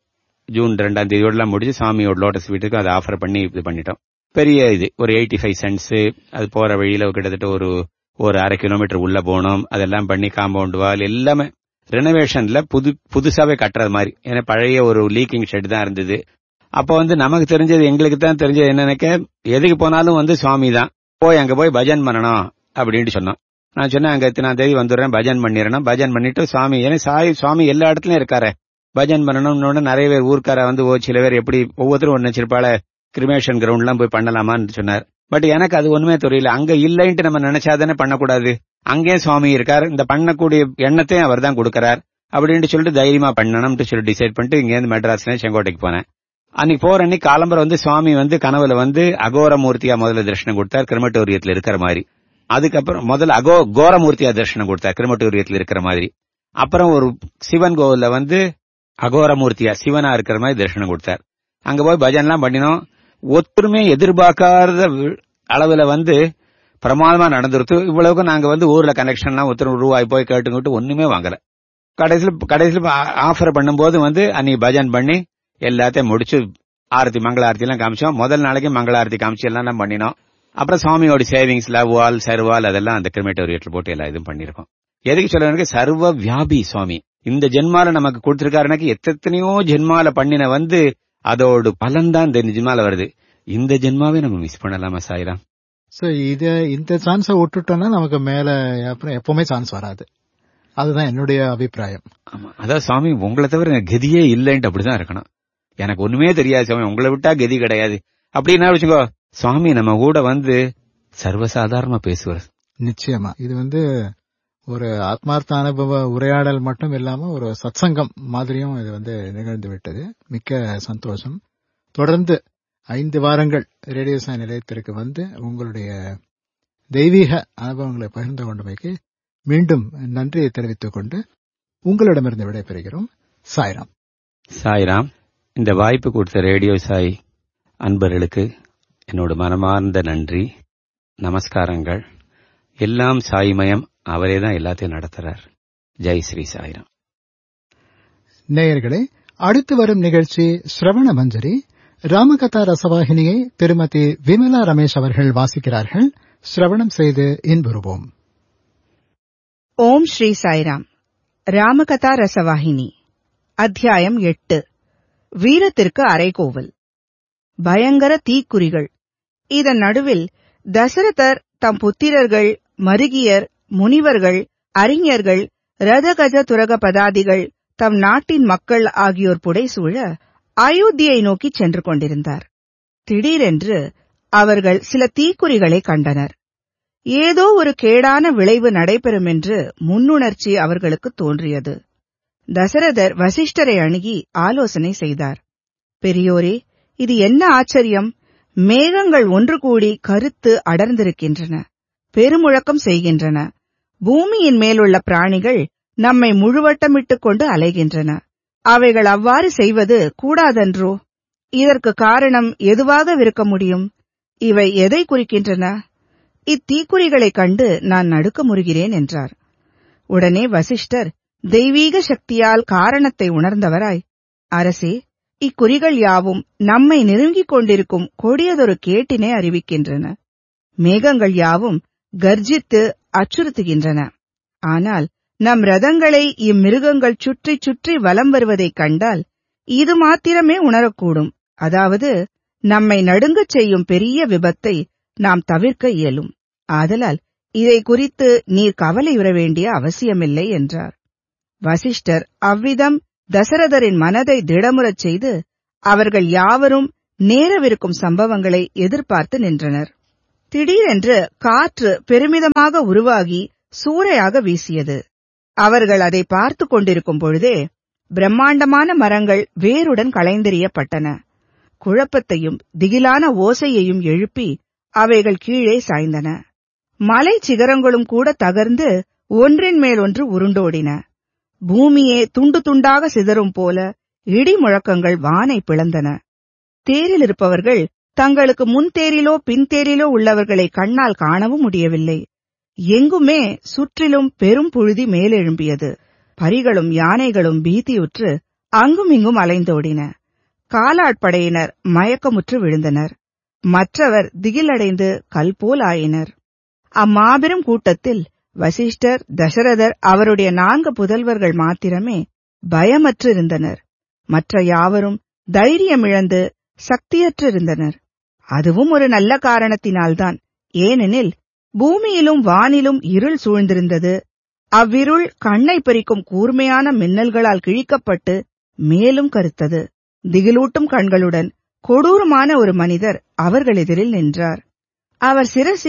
[SPEAKER 2] 2ஆம் தேதியோடலாம் முடிச்சு சாமியோட லோட்டஸ் வீட்டுக்கு அதை ஆஃபர் பண்ணி இது பண்ணிட்டோம். பெரிய இது ஒரு 85 சென்ட்ஸ். அது போற வழியில கிட்டத்தட்ட ஒரு 1/2 கிலோமீட்டர் உள்ள போனோம். அதெல்லாம் பண்ணி காம்பவுண்ட் வால் எல்லாமே ரெனோவேஷன்ல புதுசாவே கட்டுறது மாதிரி. ஏன்னா பழைய ஒரு லீக்கிங் ஷெட் தான் இருந்தது. அப்ப நமக்கு தெரிஞ்சது, எங்களுக்கு தான் தெரிஞ்சது என்னன்னாக்க, எதுக்கு போனாலும் சுவாமி தான் அங்க போய் பஜன் பண்ணணும் அப்படின்னு சொன்னோம். நான் சொன்னேன், அங்க இத்தனாம் தேதி வந்துடுறேன், பஜன் பண்ணிடணும். பஜன் பண்ணிட்டு சுவாமி, ஏன்னா சுவாமி எல்லா இடத்துலயும் இருக்காரு, பஜன் பண்ணணும்னு நிறைய பேர் ஊர்க்கார சில பேர் எப்படி ஒவ்வொருத்தரும் ஒன்னு நினைச்சிருப்பாள, கிரிமேஷன் கிரவுண்ட் எல்லாம் போய் பண்ணலாமான்னு சொன்னார். பட் எனக்கு அது ஒண்ணுமே தெரியல. அங்க இல்லைன்ட்டு நம்ம நினைச்சாதானே பண்ணக்கூடாது. அங்கே சுவாமி இருக்கார், இந்த பண்ணக்கூடிய எண்ணத்தையும் அவர் தான் கொடுக்கறார் அப்படின்னு சொல்லிட்டு தைரியமா பண்ணணும்னு சொல்லி டிசைட் பண்ணிட்டு இங்கேருந்து மெட்ராஸ்ல செங்கோட்டைக்கு போனேன். அன்னைக்கு போற அன்னைக்கு காலம்பரம் சுவாமி கனவுல அகோரமூர்த்தியா முதல்ல தரிசனம் கொடுத்தார், கிரிமட்டோரியத்துல இருக்கிற மாதிரி. அதுக்கப்புறம் முதல்ல கோரமூர்த்தியா தரிசனம் கொடுத்தார், கிரிமட்டோரியத்துல இருக்கிற மாதிரி. அப்புறம் ஒரு சிவன் கோவில்ல அகோரமூர்த்தியா சிவனா இருக்கிற மாதிரி தரிசனம் கொடுத்தார். அங்க போய் பஜன்லாம் பண்ணினோம். ஒத்துருமே எதிர்பார்க்காத அளவுல பிரமாதமா நடந்துருத்து. இவ்வளவுக்கும் நாங்க ஊர்ல கனெக்ஷன்லாம் ஒருத்தர் ரூபாய் போய் கேட்டுக்கிட்டு ஒண்ணுமே வாங்கல. கடைசியில ஆஃபர் பண்ணும்போது அன்னைக்கு பஜன் பண்ணி எல்லாத்தையும் முடிச்சு ஆரத்தி மங்கள ஆரத்தி எல்லாம் காமிச்சோம். முதல் நாளைக்கு மங்கள ஆரத்தி காமிச்சு எல்லாம் பண்ணினோம். அப்புறம் சுவாமியோட சேவிங்ஸ்ல வால் சர்வால் அதெல்லாம் அந்த கிரிமேட்டோரியத்துல போட்டு எல்லாம் இதுவும் பண்ணிருக்கோம். எதுக்கு சொல்ல சர்வ வியாபி சுவாமி இந்த ஜென்மால நமக்கு கொடுத்திருக்காருனாக்கு எத்தனையோ ஜென்மால பண்ணின அதோட பலன் தான் இந்த ஜென்மால வருது. இந்த ஜென்மாவே நம்ம மிஸ் பண்ணலாமா சாயிராம்?
[SPEAKER 1] சோ இந்த சான்ஸை விட்டுட்டோம்னா நமக்கு மேல எப்பவுமே சான்ஸ் வராது. அதுதான் என்னுடைய அபிப்பிராயம்.
[SPEAKER 2] ஆமா, அதான் சுவாமி உங்களை தவிர கதியே இல்லைன்ட்டு அப்படிதான் இருக்கணும். எனக்கு ஒண்ணுமே தெரியாது சுவாமி, உங்களை விட்டா கதி கிடையாது அப்படின்னா வச்சுக்கோ, சுவாமி நம்ம கூட சர்வசாதாரணமா பேசுவார்.
[SPEAKER 1] நிச்சயமா இது ஒரு ஆத்மார்த்த அனுபவ உரையாடல் மட்டும் இல்லாம ஒரு சத்சங்கம் மாதிரியும் இது நிகழ்ந்து விட்டது. மிக்க சந்தோஷம். தொடர்ந்து 5 வாரங்கள் ரேடியோ சாய் நிலையத்திற்கு உங்களுடைய தெய்வீக அனுபவங்களை பகிர்ந்து கொண்டமைக்கு மீண்டும் நன்றியை தெரிவித்துக் கொண்டு உங்களிடமிருந்து விடைபெறுகிறோம். சாய்ராம்.
[SPEAKER 2] சாய்ராம். இந்த வாய்ப்பு கொடுத்த ரேடியோ சாய் அன்பர்களுக்கு என்னோட மனமார்ந்த நன்றி, நமஸ்காரங்கள். எல்லாம் சாய்மயம், அவரே தான் எல்லாத்தையும் நடத்துறார். ஜெய் ஸ்ரீ சாய்ராம்.
[SPEAKER 1] நேயர்களே, அடுத்து வரும் நிகழ்ச்சி ஸ்ரவண மஞ்சரி. ராமகதா ரசவாகினியை திருமதி விமலா ரமேஷ் அவர்கள் வாசிக்கிறார்கள். ஸ்ரவணம் செய்து இன்புறுவோம்.
[SPEAKER 3] ஓம் ஸ்ரீ சாய்ராம். ராமகதா ரசவாகினி அத்தியாயம் 8. வீரத்திற்கு அரைகோவல். பயங்கர தீக்குறிகள். இதன் நடுவில் தசரதர் தம் புத்திரர்கள், மருகியர், முனிவர்கள், அறிஞர்கள், ரதகஜ துரக பதாதிகள், தம் நாட்டின் மக்கள் ஆகியோர் புடைசூழ அயோத்தியை நோக்கிச் சென்று கொண்டிருந்தார். திடீரென்று அவர்கள் சில தீக்குறிகளை கண்டனர். ஏதோ ஒரு கேடான விளைவு நடைபெறும் என்று முன்னுணர்ச்சி அவர்களுக்கு தோன்றியது. தசரதர் வசிஷ்டரை அணுகி ஆலோசனை செய்தார். பெரியோரே, இது என்ன ஆச்சரியம்! மேகங்கள் ஒன்று கூடி கருத்து அடர்ந்திருக்கின்றன, பெருமுழக்கம் செய்கின்றன. பூமியின் மேலுள்ள பிராணிகள் நம்மை முழுவட்டமிட்டுக் கொண்டு அலைகின்றன. அவைகள் அவ்வாறு செய்வது கூடாதன்றோ? இதற்கு காரணம் எதுவாக இருக்க முடியும்? இவை எதை குறிக்கின்றன? இத்தீக்குறிகளைக் கண்டு நான் நடுக்கமுறுகிறேன் என்றார். உடனே வசிஷ்டர் தெய்வீக சக்தியால் காரணத்தை உணர்ந்தவராய், அரசே, இக்குறிகள் யாவும் நம்மை நெருங்கிக் கொண்டிருக்கும் கொடியதொரு கேட்டினை அறிவிக்கின்றன. மேகங்கள் யாவும் கர்ஜித்து அச்சுறுத்துகின்றன. ஆனால் நம் ரதங்களை இம்மிருகங்கள் சுற்றி சுற்றி வலம் வருவதைக் கண்டால் இது மாத்திரமே உணரக்கூடும். அதாவது நம்மை நடுங்கச் செய்யும் பெரிய விபத்தை நாம் தவிர்க்க இயலும். ஆதலால் இதை குறித்து நீர் கவலையுற வேண்டிய அவசியமில்லை என்றார். வசிஷ்டர் அவ்விதம் தசரதரின் மனதை திடமுறச் செய்து அவர்கள் யாவரும் நேரவிருக்கும் சம்பவங்களை எதிர்பார்த்து நின்றனர். திடீரென்று காற்று பெருமிதமாக உருவாகி சூறையாக வீசியது. அவர்கள் அதை பார்த்துக் கொண்டிருக்கும் பொழுதே பிரம்மாண்டமான மரங்கள் வேருடன் களைந்தெறியப்பட்டன. குழப்பத்தையும் திகிலான ஓசையையும் எழுப்பி அவைகள் கீழே சாய்ந்தன. மலை சிகரங்களும் கூட தகர்ந்து ஒன்றின் மேல் ஒன்று உருண்டோடின. பூமியே துண்டு துண்டாக சிதறும் போல இடி முழக்கங்கள் வானை பிளந்தன. தேரில் இருப்பவர்கள் தங்களுக்கு முன்தேரிலோ பின்தேரிலோ உள்ளவர்களை கண்ணால் காணவும் முடியவில்லை. எங்குமே சுற்றிலும் பெரும் புழுதி மேலெழும்பியது. பரிகளும் யானைகளும் பீதியுற்று அங்கும் இங்கும் அலைந்தோடின. காலாட்படையினர் மயக்கமுற்று விழுந்தனர். மற்றவர் திகிலடைந்து கல்போல் ஆயினர். அம்மாபெரும் கூட்டத்தில் வசிஷ்டர், தசரதர், அவருடைய 4 புதல்வர்கள் மாத்திரமே பயமற்றிருந்தனர். மற்ற யாவரும் தைரியமிழந்து சக்தியற்றிருந்தனர். அதுவும் ஒரு நல்ல காரணத்தினால்தான். ஏனெனில் பூமியிலும் வானிலும் இருள் சூழ்ந்திருந்தது. அவ்விருள் கண்ணை பறிக்கும் கூர்மையான மின்னல்களால் கிழிக்கப்பட்டு மேலும் கருத்தது. திகிலூட்டும் கண்களுடன் கொடூரமான ஒரு மனிதர் அவர்கள் எதிரில் நின்றார். அவர் சிரசில்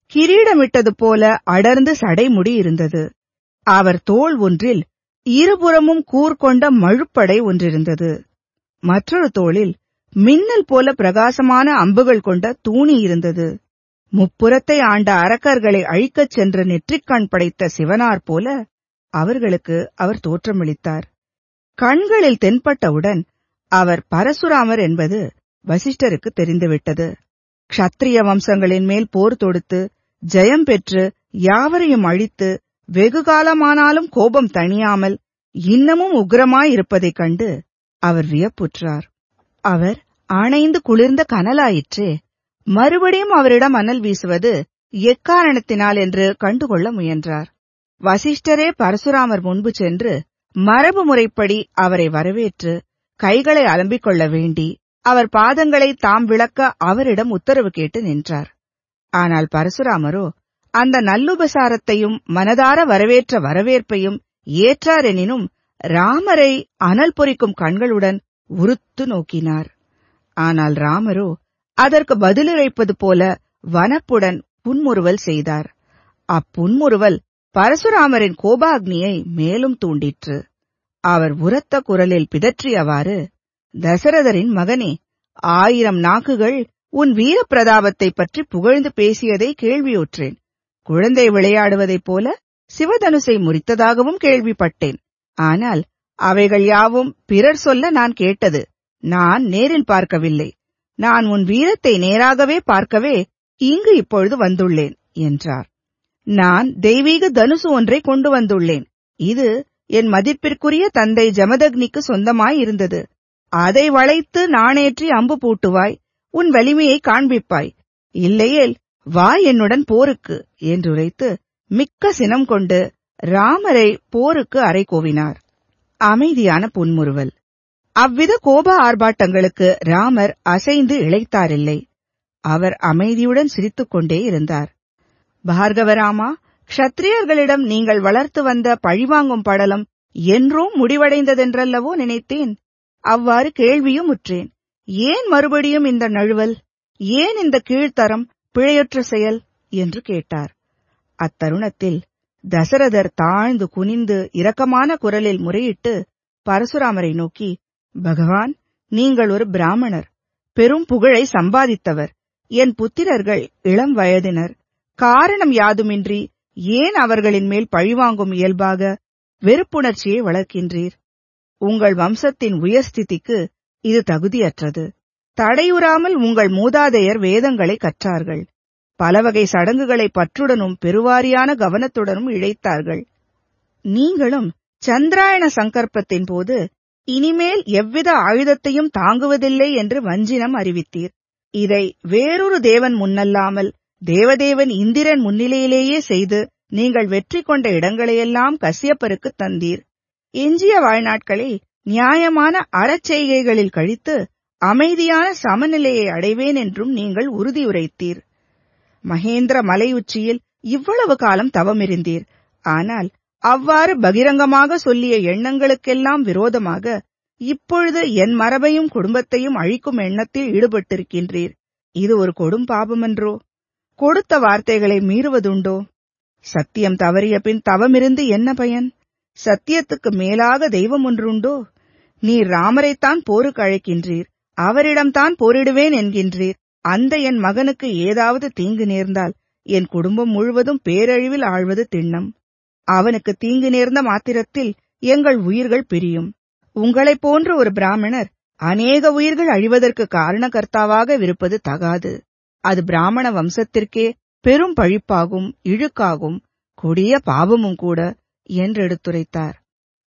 [SPEAKER 3] கிரீடமிட்டது போல அடர்ந்து சடைமுடி இருந்தது. அவர் தோள் ஒன்றில் இருபுறமும் கூர்கொண்ட மழுப்படை ஒன்றிருந்தது. மற்றொரு தோளில் மின்னல் போல பிரகாசமான அம்புகள் கொண்ட தூணி இருந்தது. முப்புறத்தை ஆண்ட அரக்கர்களை அழிக்கச் சென்ற நெற்றிக்கண் படைத்த சிவனார் போல அவர்களுக்கு அவர் தோற்றமளித்தார். கண்களில் தென்பட்டவுடன் அவர் பரசுராமர் என்பது வசிஷ்டருக்கு தெரிந்துவிட்டது. க்ஷத்திரிய வம்சங்களின் மேல் போர் தொடுத்து ஜெயம் பெற்று யாவரையும் அழித்து வெகுகாலமானாலும் கோபம் தணியாமல் இன்னமும் உக்கிரமாயிருப்பதைக் கண்டு அவர் வியப்புற்றார். அவர் அணைந்து குளிர்ந்த கனலாயிற்றே, மறுபடியும் அவரிடம் அனல் வீசுவது எக்காரணத்தினால் என்று கண்டுகொள்ள முயன்றார். வசிஷ்டரே பரசுராமர் முன்பு சென்று மரபு முறைப்படி அவரை வரவேற்று கைகளை அலம்பிக் கொள்ள வேண்டி அவர் பாதங்களை தாம் விளக்க அவரிடம் உத்தரவு கேட்டு நின்றார். ஆனால் பரசுராமரோ அந்த நல்லுபசாரத்தையும் மனதார வரவேற்ற வரவேற்பையும் ஏற்றாரெனினும் ராமரை அனல் பொறிக்கும் கண்களுடன் உறுத்து நோக்கினார். ஆனால் ராமரோ அதற்கு பதிலுரைப்பது போல வனப்புடன் புன்முறுவல் செய்தார். அப்புன்முறுவல் பரசுராமரின் கோபாக்னியை மேலும் தூண்டிற்று. அவர் உரத்த குரலில் பிதற்றியவாறு, தசரதரின் மகனே, 1000 நாக்குகள் உன் வீரப்பிரதாபத்தைப் பற்றி புகழ்ந்து பேசியதை கேள்வியுற்றேன். குழந்தை விளையாடுவதைப் போல சிவதனுசை முறித்ததாகவும் கேள்விப்பட்டேன். ஆனால் அவைகள் யாவும் பிறர் சொல்ல நான் கேட்டது. நான் நேரில் பார்க்கவில்லை. நான் உன் வீரத்தை நேராகவே பார்க்கவே இங்கு இப்பொழுது வந்துள்ளேன் என்றார். நான் தெய்வீக தனுசு ஒன்றை கொண்டு வந்துள்ளேன். இது என் மதிப்பிற்குரிய தந்தை ஜமதக்னிக்கு சொந்தமாயிருந்தது. அதை வளைத்து நாணேற்றி அம்பு பூட்டுவாய், உன் வலிமையை காண்பிப்பாய். இல்லையேல் வா என்னுடன் போருக்கு என்றுரைத்து மிக்க சினம் கொண்டு ராமரை போருக்கு அறைகோவினார். அமைதியான புன்முறுவல். அவ்வித கோப ஆர்ப்பாட்டங்களுக்கு ராமர் அசைந்து இளைத்தாரில்லை. அவர் அமைதியுடன் சிரித்துக் கொண்டே இருந்தார். பார்கவராமா, க்ஷத்திரியர்களிடம் நீங்கள் வளர்த்து வந்த பழிவாங்கும் படலம் என்றும் முடிவடைந்ததென்றல்லவோ நினைத்தேன். அவ்வாறு கேள்வியும் உற்றேன். ஏன் மறுபடியும் இந்த நழுவல்? ஏன் இந்த கீழ்த்தரம், பிழையற்ற செயல் என்று கேட்டார். அத்தருணத்தில் தசரதர் தாழ்ந்து குனிந்து இரக்கமான குரலில் முறையிட்டு பரசுராமரை நோக்கி, பகவான், நீங்கள் ஒரு பிராமணர், பெரும் புகழை சம்பாதித்தவர். என் புத்திரர்கள் இளம் வயதினர். காரணம் யாதுமின்றி ஏன் அவர்களின் மேல் பழிவாங்கும் இயல்பாக வெறுப்புணர்ச்சியை வளர்க்கின்றீர்? உங்கள் வம்சத்தின் உயர்ஸ்திதிக்கு இது தகுதியற்றது. தடையுறாமல் உங்கள் மூதாதையர் வேதங்களை கற்றார்கள். பலவகை சடங்குகளை பற்றுடனும் பெருவாரியான கவனத்துடனும் இழைத்தார்கள். நீங்களும் சந்திராயண சங்கற்பத்தின் போது இனிமேல் எவ்வித ஆயுதத்தையும் தாங்குவதில்லை என்று வஞ்சினம் அறிவித்தீர். இதை வேறொரு தேவன் முன்னல்லாமல் தேவதேவன் இந்திரன் முன்னிலையிலேயே செய்து நீங்கள் வெற்றி கொண்ட இடங்களையெல்லாம் கசியப்பருக்கு தந்தீர். எஞ்சிய வாழ்நாட்களில் நியாயமான அறச்செய்கைகளில் கழித்து அமைதியான சமநிலையை அடைவேன் என்றும் நீங்கள் உறுதியுரைத்தீர். மகேந்திர மலை உச்சியில் இவ்வளவு காலம் தவமிருந்தீர். ஆனால் அவ்வாறு பகிரங்கமாக சொல்லிய எண்ணங்களுக்கெல்லாம் விரோதமாக இப்பொழுது என் மரபையும் குடும்பத்தையும் அழிக்கும் எண்ணத்தில் ஈடுபட்டிருக்கின்றீர். இது ஒரு கொடும் பாபமன்றோ? கொடுத்த வார்த்தைகளை மீறுவதுண்டோ? சத்தியம் தவறிய பின் தவமிருந்து என்ன பயன்? சத்தியத்துக்கு மேலாக தெய்வம் ஒன்றுண்டோ? நீர் ராமரைத்தான் போருக்கு அழைக்கின்றீர், அவரிடம்தான் போரிடுவேன் என்கின்றீர். அந்த என் மகனுக்கு ஏதாவது தீங்கு நேர்ந்தால் என் குடும்பம் முழுவதும் பேரழிவில் ஆழ்வது திண்ணம். அவனுக்கு தீங்கு நேர்ந்த மாத்திரத்தில் எங்கள் உயிர்கள் பிரியும். உங்களைப் போன்ற ஒரு பிராமணர் அநேக உயிர்கள் அழிவதற்கு காரணகர்த்தாவாக இருப்பது தகாது. அது பிராமண வம்சத்திற்கே பெரும் பழிப்பாகும், இழுக்காகும், கொடிய பாவமும் கூட என்றெடுத்துரைத்தார்.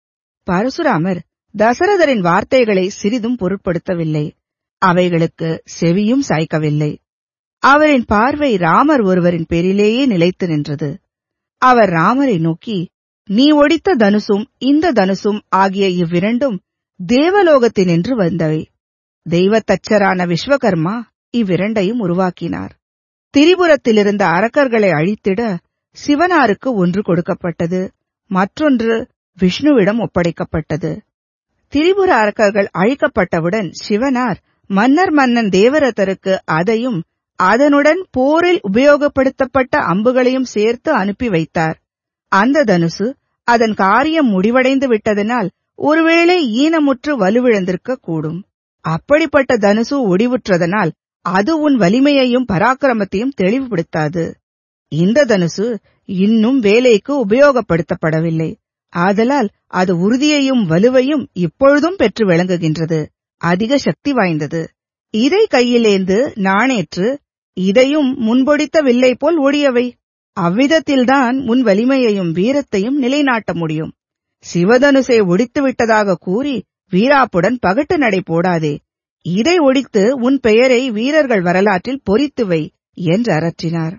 [SPEAKER 3] பரசுராமர் தசரதரின் வார்த்தைகளை சிறிதும் பொருட்படுத்தவில்லை. அவைகளுக்கு செவியும் சாய்க்கவில்லை. அவரின் பார்வை ராமர் ஒருவரின் பேரிலேயே நிலைத்து நின்றது. அவர் ராமரை நோக்கி, நீ ஒடித்த தனுசும் இந்த தனுசும் ஆகிய இவ்விரண்டும் தேவலோகத்தினின்று வந்தவை. தெய்வத்தச்சரான விஸ்வகர்மா இவ்விரண்டையும் உருவாக்கினார். திரிபுரத்திலிருந்த அரக்கர்களை அழித்திட சிவனாருக்கு ஒன்று கொடுக்கப்பட்டது, மற்றொன்று விஷ்ணுவிடம் ஒப்படைக்கப்பட்டது. திரிபுர அரக்கர்கள் அழிக்கப்பட்டவுடன் சிவனார் மன்னன் தேவரதருக்கு அதையும் அதனுடன் போரில் உபயோகப்படுத்தப்பட்ட அம்புகளையும் சேர்த்து அனுப்பி வைத்தார். அந்த தனுசு அதன் காரியம் முடிவடைந்து விட்டதனால் ஒருவேளை ஈனமுற்று வலுவிழந்திருக்க கூடும். அப்படிப்பட்ட தனுசு ஒடிவுற்றதனால் அது உன் வலிமையையும் பராக்கிரமத்தையும் தெளிவுபடுத்தாது. இந்த தனுசு இன்னும் வேலைக்கு உபயோகப்படுத்தப்படவில்லை. ஆதலால் அது உறுதியையும் வலுவையும் இப்பொழுதும் பெற்று விளங்குகின்றது. அதிக சக்தி வாய்ந்தது. இதை கையிலேந்து நாணேற்று இதையும் முன்பொடித்த வில்லை போல் ஒடியவை. அவ்விதத்தில்தான் உன் வலிமையையும் வீரத்தையும் நிலைநாட்ட முடியும். சிவதனுசை ஒடித்து விட்டதாக கூறி வீராப்புடன் பகட்டு நடை போடாதே. இதை ஒடித்து உன் பெயரை வீரர்கள் வரலாற்றில் பொறித்து வை என்று அரற்றினார்.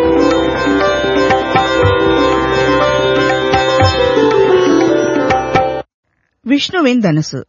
[SPEAKER 3] விஷ்ணுவின் தனுசு.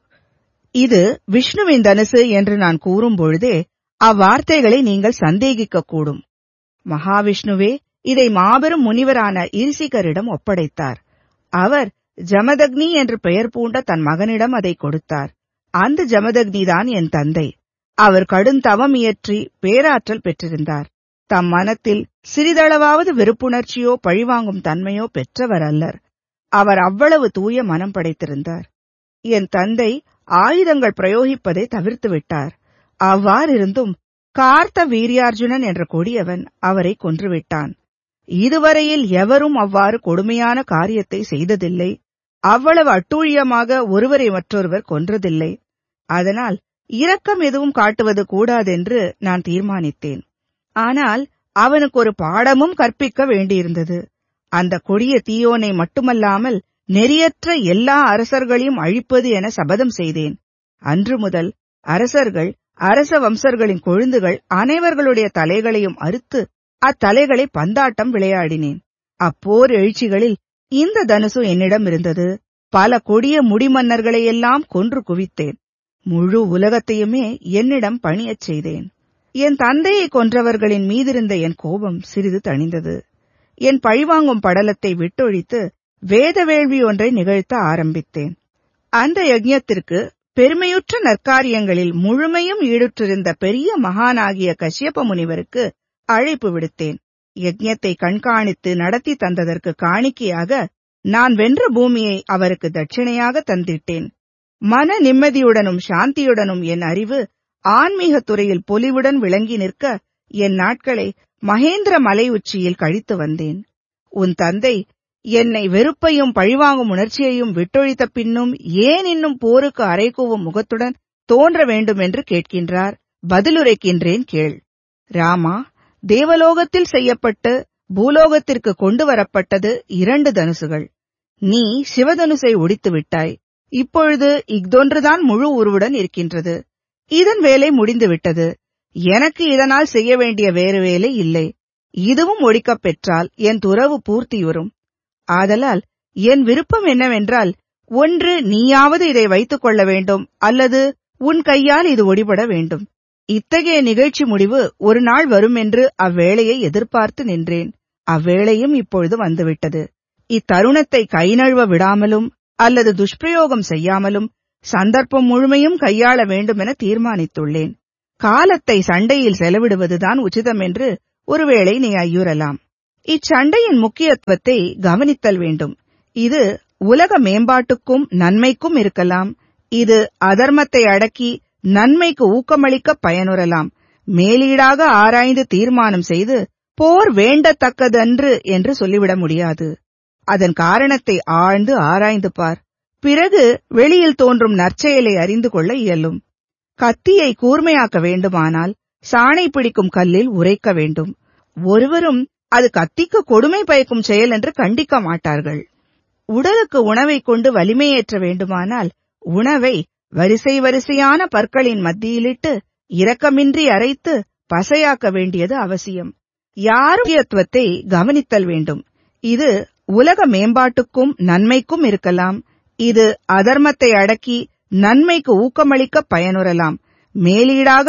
[SPEAKER 3] இது விஷ்ணுவின் தனுசு என்று நான் கூறும் பொழுதே அவ்வார்த்தைகளை நீங்கள் சந்தேகிக்கக்கூடும். மகாவிஷ்ணுவே இதை மாபெரும் முனிவரான இரிசிகரிடம் ஒப்படைத்தார். அவர் ஜமதக்னி என்று பெயர் பூண்ட தன் மகனிடம் அதை கொடுத்தார். அந்த ஜமதக்னிதான் என் தந்தை. அவர் கடுந்தவம் இயற்றி பேராற்றல் பெற்றிருந்தார். தம் மனத்தில் சிறிதளவாவது வெறுப்புணர்ச்சியோ பழிவாங்கும் தன்மையோ பெற்றவர் அல்லர். அவர் அவ்வளவு தூய மனம் படைத்திருந்தார். என் தந்தை ஆயுதங்கள் பிரயோகிப்பதை தவிர்த்து விட்டார். அவ்வாறிருந்தும் கார்த்த வீரியார்ஜுனன் என்ற கொடியவன் அவரை கொன்றுவிட்டான். இதுவரையில் எவரும் அவ்வாறு கொடுமையான காரியத்தை செய்ததில்லை. அவ்வளவு அட்டூழியமாக ஒருவரை மற்றொருவர் கொன்றதில்லை. அதனால் இரக்கம் எதுவும் காட்டுவது கூடாதென்று நான் தீர்மானித்தேன். ஆனால் அவனுக்கு ஒரு பாடமும் கற்பிக்க வேண்டியிருந்தது. அந்த கொடிய தீயோனை மட்டுமல்லாமல் நெறியற்ற எல்லா அரசர்களையும் அழிப்பது என சபதம் செய்தேன். அன்று முதல் அரசர்கள், அரச வம்சர்களின் கொழுந்துகள் அனைவர்களுடைய தலைகளையும் அறுத்து அத்தலைகளை பந்தாட்டம் விளையாடினேன். அப்போர் எழுச்சிகளில் இந்த தனுசு என்னிடம் இருந்தது. பல கொடிய முடிமன்னர்களையெல்லாம் கொன்று குவித்தேன். முழு உலகத்தையுமே என்னிடம் பணியச் செய்தேன். என் தந்தையை கொன்றவர்களின் மீதிருந்த என் கோபம் சிறிது தணிந்தது. என் பழிவாங்கும் படலத்தை விட்டொழித்து வேத வேள்வி ஒன்றை நிகழ்த்த ஆரம்பித்தேன். அந்த யஜ்ஞத்திற்கு பெருமையுற்ற நற்காரியங்களில் முழுமையும் ஈடுற்றிருந்த பெரிய மகானாகிய கஷ்யப முனிவருக்கு அழைப்பு விடுத்தேன். யஜ்ஞத்தை கண்காணித்து நடத்தி தந்ததற்கு காணிக்கையாக நான் வென்ற பூமியை அவருக்கு தட்சிணையாக தந்திட்டேன். மன நிம்மதியுடனும் சாந்தியுடனும் என் அறிவு ஆன்மீகத் துறையில் பொலிவுடன் விளங்கி நிற்க என் நாட்களை மகேந்திர மலை உச்சியில் கழித்து வந்தேன். உன் தந்தை என்னை வெறுப்பையும் பழிவாங்கும் உணர்ச்சியையும் விட்டொழித்த பின்னும் ஏன் இன்னும் போருக்கு அறைகூவும் முகத்துடன் தோன்ற வேண்டும் என்று கேட்கின்றார். பதிலுரைக்கின்றேன் கேள். ராமா, தேவலோகத்தில் செய்யப்பட்டு பூலோகத்திற்கு கொண்டு வரப்பட்டது 2 தனுசுகள். நீ சிவதனுசை ஒடித்து விட்டாய். இப்பொழுது இஃதொன்றுதான் முழு உருவுடன் இருக்கின்றது. இதன் வேலை முடிந்துவிட்டது. எனக்கு இதனால் செய்ய வேண்டிய வேறு வேலை இல்லை. இதுவும் ஒடிக்கப் பெற்றால் என் துறவு பூர்த்தியுறும். ஆதலால் என் விருப்பம் என்னவென்றால், ஒன்று நீயாவது இதை வைத்துக் கொள்ள வேண்டும், அல்லது உன் கையால் இது ஒடிபட வேண்டும். இத்தகைய நிகழ்ச்சி முடிவு ஒரு நாள் வரும் என்று அவ்வேளையை எதிர்பார்த்து நின்றேன். அவ்வேளையும் இப்பொழுது வந்துவிட்டது. இத்தருணத்தை கை நழுவ விடாமலும் அல்லது துஷ்பிரயோகம் செய்யாமலும் சந்தர்ப்பம் முழுமையும் கையாள வேண்டுமென தீர்மானித்துள்ளேன். காலத்தை சண்டையில் செலவிடுவதுதான் உச்சிதம் என்று ஒருவேளை நீ ஐயுறலாம். இச்சண்டையின் முக்கியத்துவத்தை கவனித்தல் வேண்டும். இது உலக மேம்பாட்டுக்கும் நன்மைக்கும் இருக்கலாம். இது அதர்மத்தை அடக்கி நன்மைக்கு ஊக்கமளிக்க பயனுறலாம். மேலீடாக ஆராய்ந்து தீர்மானம் செய்து போர் வேண்டத்தக்கதன்று என்று சொல்லிவிட முடியாது. அதன் காரணத்தை ஆழ்ந்து ஆராய்ந்து பார். பிறகு வெளியில் தோன்றும் நற்செயலை அறிந்து கொள்ள இயலும். கத்தியை கூர்மையாக்க வேண்டுமானால் சாணை பிடிக்கும் கல்லில் உரைக்க வேண்டும். ஒருவரும் அது கத்திக்கு கொடுமை பயக்கும் செயல் என்று கண்டிக்க மாட்டார்கள். உடலுக்கு உணவை கொண்டு வலிமையேற்ற வேண்டுமானால் உணவை வரிசை வரிசையான பற்களின் மத்தியிலிட்டு இரக்கமின்றி அரைத்து பசையாக்க வேண்டியது அவசியம். யாருத்துவத்தை கவனித்தல் வேண்டும். இது உலக மேம்பாட்டுக்கும் நன்மைக்கும் இருக்கலாம். இது அதர்மத்தை அடக்கி நன்மைக்கு ஊக்கமளிக்க பயனுறலாம். மேலீடாக